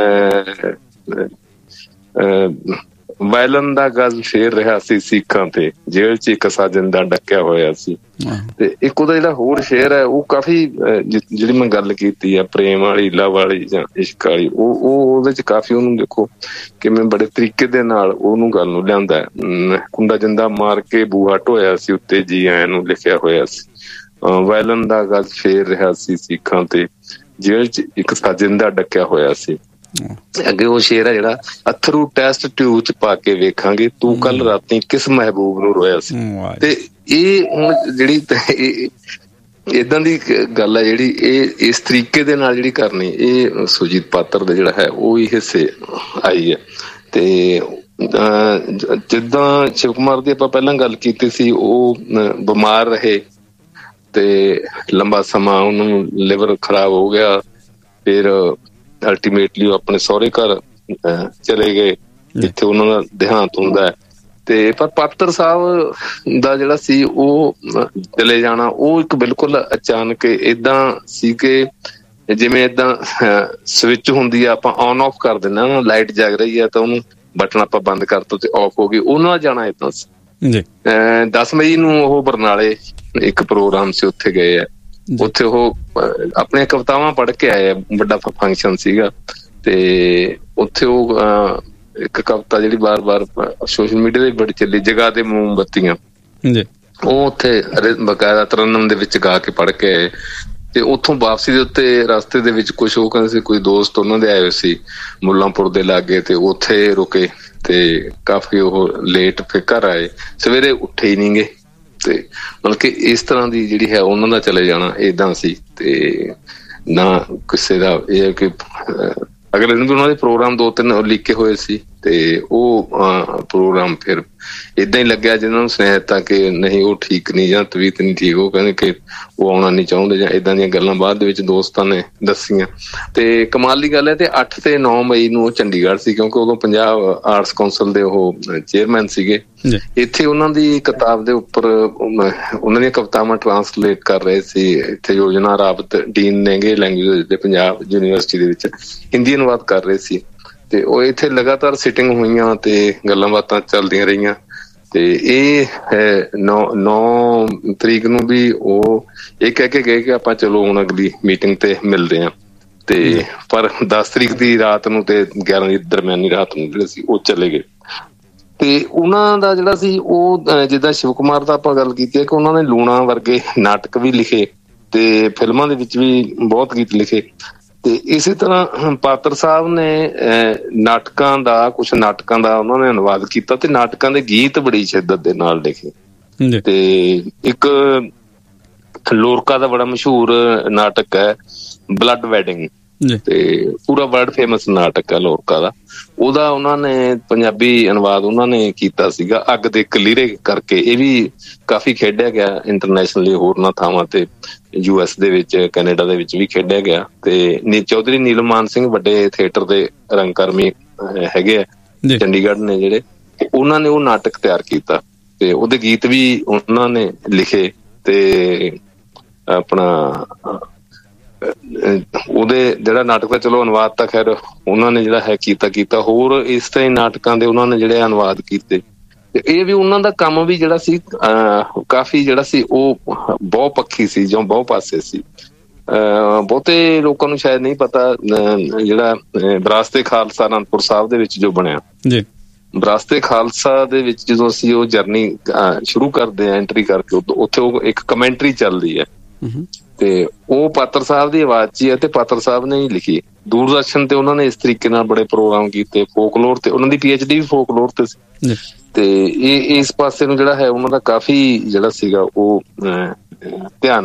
ਅਹ ਵਾਇਲਨ ਦਾ ਗਜ਼ ਫੇਰ ਰਿਹਾ ਸੀ ਸਿੱਖਾਂ ਤੇ, ਜੇਲ੍ਹ ਚ ਇੱਕ ਸਾਜਿੰਦਾ ਡੱਕਿਆ ਹੋਇਆ ਸੀ। ਤੇ ਇੱਕ ਉਹਦਾ ਜਿਹੜਾ ਹੋਰ ਸ਼ੇਰ ਹੈ ਉਹ ਕਾਫੀ, ਜਿਹੜੀ ਮੈਂ ਗੱਲ ਕੀਤੀ ਆ ਪ੍ਰੇਮ ਵਾਲੀ, ਲਵ ਵਾਲੀ ਜਾਂ ਇਸ਼ਕ ਵਾਲੀ, ਉਹ ਉਹ ਉਹਦੇ ਚ ਕਾਫੀ ਉਹਨੂੰ ਦੇਖੋ ਕਿਵੇਂ ਬੜੇ ਤਰੀਕੇ ਦੇ ਨਾਲ ਉਹਨੂੰ ਗੱਲ ਨੂੰ ਲਿਆਂਦਾ। ਕੁੰਡਾ ਜਿੰਦਾ ਮਾਰ ਕੇ ਬੂਹਾ ਢੋਇਆ ਸੀ, ਉੱਤੇ ਜੀ ਆਇਆਂ ਨੂੰ ਲਿਖਿਆ ਹੋਇਆ ਸੀ। ਵਾਇਲਨ ਦਾ ਗਜ਼ ਫੇਰ ਰਿਹਾ ਸੀ ਸਿੱਖਾਂ ਤੇ, ਜੇਲ੍ਹ ਚ ਇੱਕ ਸਾਜਿੰਦਾ ਡੱਕਿਆ ਹੋਇਆ ਸੀ। ਅੱਗੇ ਉਹ ਸ਼ੇਰ ਹੈ ਜਿਹੜਾ, ਅਥਰੂ ਟੈਸਟ ਟਿਊਬ ਚ ਪਾ ਕੇ ਵੇਖਾਂਗੇ, ਤੂੰ ਕੱਲ ਰਾਤੀ ਕਿਸ ਮਹਿਬੂਬ ਨੂੰ ਰੋਇਆ ਸੀ। ਤੇ ਇਹ ਹੁਣ ਜਿਹੜੀ ਏਦਾਂ ਦੀ ਗੱਲ ਹੈ ਜਿਹੜੀ ਇਹ ਇਸ ਤਰੀਕੇ ਦੇ ਨਾਲ ਜਿਹੜੀ ਕਰਨੀ, ਇਹ ਸੁਰਜੀਤ ਪਾਤਰ ਦਾ ਜਿਹੜਾ ਹੈ ਉਹ ਹੀ ਹਿੱਸੇ ਆਈ ਹੈ। ਤੇ ਜਿੱਦਾਂ ਸ਼ਿਵ ਕੁਮਾਰ ਦੀ ਆਪਾਂ ਪਹਿਲਾਂ ਗੱਲ ਕੀਤੀ ਸੀ, ਉਹ ਬਿਮਾਰ ਰਹੇ ਤੇ ਲੰਬਾ ਸਮਾਂ ਉਹਨੂੰ ਲਿਵਰ ਖਰਾਬ ਹੋ ਗਿਆ, ਫਿਰ ਅਲਟੀਮੇਟਲੀ ਉਹ ਆਪਣੇ ਸਹੁਰੇ ਘਰ ਚਲੇ ਗਏ ਜਿੱਥੇ ਉਹਨਾਂ ਦਾ ਦੇਹਾਂਤ ਹੁੰਦਾ। ਤੇ ਪਰ ਪਾਤਰ ਸਾਹਿਬ ਦਾ ਜਿਹੜਾ ਸੀ ਉਹ ਚਲੇ ਜਾਣਾ, ਉਹ ਇੱਕ ਬਿਲਕੁਲ ਅਚਾਨਕ ਏਦਾਂ ਸੀ ਕਿ ਜਿਵੇਂ ਏਦਾਂ ਸਵਿਚ ਹੁੰਦੀ ਆ, ਆਪਾਂ ਔਨ ਆਫ ਕਰ ਦਿੰਦੇ ਹਾਂ, ਲਾਈਟ ਜਗ ਰਹੀ ਹੈ ਤਾਂ ਉਹਨੂੰ ਬਟਨ ਆਪਾਂ ਬੰਦ ਕਰਤਾ ਤੇ ਆਫ ਹੋ ਗਈ। ਉਹਨਾਂ ਨਾਲ ਜਾਣਾ ਏਦਾਂ ਸੀ। ਅਹ ਦਸ ਮਈ ਨੂੰ ਉਹ ਬਰਨਾਲੇ ਇੱਕ ਪ੍ਰੋਗਰਾਮ ਸੀ, ਉੱਥੇ ਗਏ ਆ। ਉੱਥੇ ਉਹ ਆਪਣੀਆਂ ਕਵਿਤਾਵਾਂ ਪੜ੍ਹ ਕੇ ਆਏ ਆ, ਵੱਡਾ ਫੰਕਸ਼ਨ ਸੀਗਾ। ਤੇ ਉੱਥੇ ਉਹ ਇੱਕ ਕਵਿਤਾ ਜਿਹੜੀ ਬਾਰ ਬਾਰ ਸੋਸ਼ਲ ਮੀਡੀਆ ਤੇ ਬੜੀ ਚੱਲੀ, ਜਗਾ ਦੇ ਮੋਮਬੱਤੀਆਂ, ਉਹ ਉੱਥੇ ਬਕਾਇਦਾ ਤਰਨਮ ਦੇ ਵਿੱਚ ਗਾ ਕੇ ਪੜ੍ਹ ਕੇ ਆਏ। ਤੇ ਉੱਥੋਂ ਵਾਪਸੀ ਦੇ ਉੱਤੇ ਰਸਤੇ ਦੇ ਵਿੱਚ ਕੁਛ ਉਹ ਕਹਿੰਦੇ ਸੀ ਕੋਈ ਦੋਸਤ ਉਹਨਾਂ ਦੇ ਆਏ ਹੋਏ ਸੀ ਮੁੱਲਾਂਪੁਰ ਦੇ ਲਾਗੇ, ਤੇ ਉੱਥੇ ਰੁਕੇ ਤੇ ਕਾਫੀ ਉਹ ਲੇਟ ਫਿਰ ਘਰ ਆਏ, ਸਵੇਰੇ ਉੱਠੇ ਹੀ ਨੀ ਗੇ। ਤੇ ਮਤਲਬ ਕਿ ਇਸ ਤਰ੍ਹਾਂ ਦੀ ਜਿਹੜੀ ਹੈ ਉਹਨਾਂ ਦਾ ਚਲੇ ਜਾਣਾ ਏਦਾਂ ਸੀ। ਤੇ ਨਾ ਕਿਸੇ ਦਾ ਇਹ ਹੈ ਕਿ ਅਗਲੇ ਦਿਨ ਵੀ ਉਹਨਾਂ ਦੇ ਪ੍ਰੋਗਰਾਮ ਦੋ ਤਿੰਨ ਲਿਖੇ ਹੋਏ ਸੀ, ਤੇ ਉਹ ਪ੍ਰੋਗਰਾਮ ਫਿਰ ਏਦਾਂ ਹੀ ਲੱਗਿਆ ਜਿਹਨਾਂ ਨੂੰ ਸੁਨੇਹਾ ਦਿੱਤਾ ਕਿ ਨਹੀਂ ਉਹ ਠੀਕ ਨਹੀਂ ਜਾਂ ਤਬੀਅਤ ਨਹੀਂ ਠੀਕ, ਉਹ ਕਹਿੰਦੇ ਕਿ ਉਹ ਆਉਣਾ ਨਹੀਂ ਚਾਹੁੰਦੇ ਜਾਂ ਏਦਾਂ ਦੀਆਂ ਗੱਲਾਂ ਬਾਅਦ ਦੇ ਵਿੱਚ ਦੋਸਤਾਂ ਨੇ ਦੱਸੀਆਂ। ਤੇ ਕਮਾਲ ਦੀ ਗੱਲ ਹੈ, ਤੇ ਅੱਠ ਤੇ ਨੌ ਮਈ ਨੂੰ ਉਹ ਚੰਡੀਗੜ੍ਹ ਸੀ, ਕਿਉਂਕਿ ਉਦੋਂ ਪੰਜਾਬ ਆਰਟਸ ਕੌਂਸਲ ਦੇ ਉਹ ਚੇਅਰਮੈਨ ਸੀਗੇ। ਇੱਥੇ ਉਹਨਾਂ ਦੀ ਕਿਤਾਬ ਦੇ ਉੱਪਰ ਉਹਨਾਂ ਦੀਆਂ ਕਵਿਤਾਵਾਂ ਟਰਾਂਸਲੇਟ ਕਰ ਰਹੇ ਸੀ। ਇੱਥੇ ਯੋਜਨਾ ਰਾਵਤ ਡੀਨ ਨੇਗੇ ਲੈਂਗੁਏਜ ਦੇ ਪੰਜਾਬ ਯੂਨੀਵਰਸਿਟੀ ਦੇ ਵਿੱਚ ਹਿੰਦੀ ਅਨੁਵਾਦ ਕਰ ਰਹੇ ਸੀ। ਤੇ ਉਹ ਇੱਥੇ ਲਗਾਤਾਰ ਸਿਟਿੰਗ ਹੋਈਆਂ ਤੇ ਗੱਲਾਂ ਬਾਤਾਂ ਚੱਲਦੀਆਂ ਰਹੀਆਂ। ਤੇ ਇਹ ਨੌ ਨੌ ਤਰੀਕ ਨੂੰ ਵੀ ਉਹ ਇਹ ਕਹਿ ਕੇ ਗਏ ਕਿ ਆਪਾਂ ਚਲੋ ਹੁਣ ਅਗਲੀ ਮੀਟਿੰਗ ਤੇ ਮਿਲਦੇ ਹਾਂ। ਤੇ ਪਰ ਦਸ ਤਰੀਕ ਦੀ ਰਾਤ ਨੂੰ ਤੇ ਗਿਆਰਾਂ ਦੀ ਦਰਮਿਆਨੀ ਰਾਤ ਨੂੰ ਜਿਹੜੇ ਸੀ ਉਹ ਚਲੇ ਗਏ। ਤੇ ਉਹਨਾਂ ਦਾ ਜਿਹੜਾ ਸੀ ਉਹ ਜਿੱਦਾਂ ਸ਼ਿਵ ਕੁਮਾਰ ਦਾ ਆਪਾਂ ਗੱਲ ਕੀਤੀ ਹੈ ਕਿ ਉਹਨਾਂ ਨੇ ਲੂਣਾ ਵਰਗੇ ਨਾਟਕ ਵੀ ਲਿਖੇ ਤੇ ਫਿਲਮਾਂ ਦੇ ਵਿੱਚ ਵੀ ਬਹੁਤ ਗੀਤ ਲਿਖੇ। ਤੇ ਇਸੇ ਤਰ੍ਹਾਂ ਪਾਤਰ ਸਾਹਿਬ ਨੇ ਨਾਟਕਾਂ ਦਾ ਕੁਛ ਨਾਟਕਾਂ ਦਾ ਉਹਨਾਂ ਨੇ ਅਨੁਵਾਦ ਕੀਤਾ ਤੇ ਨਾਟਕਾਂ ਦੇ ਗੀਤ ਬੜੀ ਸ਼ਿੱਦਤ ਦੇ ਨਾਲ ਲਿਖੇ। ਤੇ ਇੱਕ ਲੋਰਕਾ ਦਾ ਬੜਾ ਮਸ਼ਹੂਰ ਨਾਟਕ ਹੈ ਬਲੱਡ ਵੈਡਿੰਗ, ਤੇ ਪੂਰਾ ਵਰਲਡ ਫੇਮਸ ਨਾਟਕ ਹੈ ਲੋਰਕਾ ਦਾ। ਉਹਦਾ ਉਹਨਾਂ ਨੇ ਪੰਜਾਬੀ ਅਨੁਵਾਦ ਉਹਨਾਂ ਨੇ ਕੀਤਾ ਸੀਗਾ ਅੱਗ ਦੇ ਕਲੀਰੇ ਕਰਕੇ। ਇਹ ਵੀ ਕਾਫੀ ਖੇਡਿਆ ਗਿਆ ਇੰਟਰਨੈਸ਼ਨਲੀ ਹੋਰਨਾਂ ਥਾਵਾਂ ਤੇ, ਯੂ ਐਸ ਦੇ ਵਿੱਚ, ਕੈਨੇਡਾ ਦੇ ਵਿੱਚ ਵੀ ਖੇਡਿਆ ਗਿਆ। ਤੇ ਚੌਧਰੀ ਨੀਲਮ ਮਾਨ ਸਿੰਘ ਵੱਡੇ ਥੀਏਟਰ ਦੇ ਰੰਗਕਰਮੀ ਹੈਗੇ ਆ ਚੰਡੀਗੜ੍ਹ ਨੇ ਜਿਹੜੇ, ਉਹਨਾਂ ਨੇ ਉਹ ਨਾਟਕ ਤਿਆਰ ਕੀਤਾ ਤੇ ਉਹਦੇ ਗੀਤ ਵੀ ਉਹਨਾਂ ਨੇ ਲਿਖੇ। ਤੇ ਆਪਣਾ ਉਹਦੇ ਜਿਹੜਾ ਨਾਟਕ ਦਾ ਚਲੋ ਅਨੁਵਾਦ ਤਾਂ ਖੈਰ ਉਹਨਾਂ ਨੇ ਜਿਹੜਾ ਹੈ ਕੀਤਾ ਕੀਤਾ ਹੋਰ ਇਸ ਤਰ੍ਹਾਂ ਨਾਟਕਾਂ ਦੇ ਉਹਨਾਂ ਨੇ ਜਿਹੜੇ ਅਨੁਵਾਦ ਕੀਤੇ। ਤੇ ਇਹ ਵੀ ਉਹਨਾਂ ਦਾ ਕੰਮ ਵੀ ਜਿਹੜਾ ਸੀ ਅਹ ਕਾਫੀ ਜਿਹੜਾ ਸੀ ਉਹ ਬਹੁ ਪੱਖੀ ਸੀ ਜਾਂ ਬਹੁ ਪਾਸੇ ਸੀ। ਅਹ ਬਹੁਤੇ ਲੋਕਾਂ ਨੂੰ ਸ਼ਾਇਦ ਨਹੀਂ ਪਤਾ ਜਿਹੜਾ ਵਿਰਾਸਤ ਏ ਖਾਲਸਾ ਅਨੰਦਪੁਰ ਸਾਹਿਬ ਦੇ ਵਿੱਚ ਜੋ ਬਣਿਆ, ਵਿਰਾਸਤ ਏ ਖਾਲਸਾ ਦੇ ਵਿੱਚ ਜਦੋਂ ਅਸੀਂ ਉਹ ਜਰਨੀ ਸ਼ੁਰੂ ਕਰਦੇ ਹਾਂ ਐਂਟਰੀ ਕਰਕੇ, ਉੱਥੇ ਉਹ ਇੱਕ ਕਮੈਂਟਰੀ ਚੱਲਦੀ ਹੈ ਤੇ ਉਹ ਪਾਤਰ ਸਾਹਿਬ ਦੀ ਆਵਾਜ਼ 'ਚ ਹੀ ਹੈ ਤੇ ਪਾਤਰ ਸਾਹਿਬ ਨੇ ਹੀ ਲਿਖੀ। ਦੂਰਦਰਸ਼ਨ ਤੇ ਉਹਨਾਂ ਨੇ ਇਸ ਤਰੀਕੇ ਨਾਲ ਬੜੇ ਪ੍ਰੋਗਰਾਮ ਕੀਤੇ ਫੋਕਲੋਰ ਤੇ, ਉਹਨਾਂ ਦੀ ਪੀ ਐਚ ਡੀ ਵੀ ਫੋਕਲੋਰ ਤੇ ਸੀ। ਤੇ ਇਹ ਇਸ ਪਾਸੇ ਨੂੰ ਜਿਹੜਾ ਹੈ ਉਹਨਾਂ ਦਾ ਕਾਫੀ ਜਿਹੜਾ ਸੀਗਾ ਉਹ ਧਿਆਨ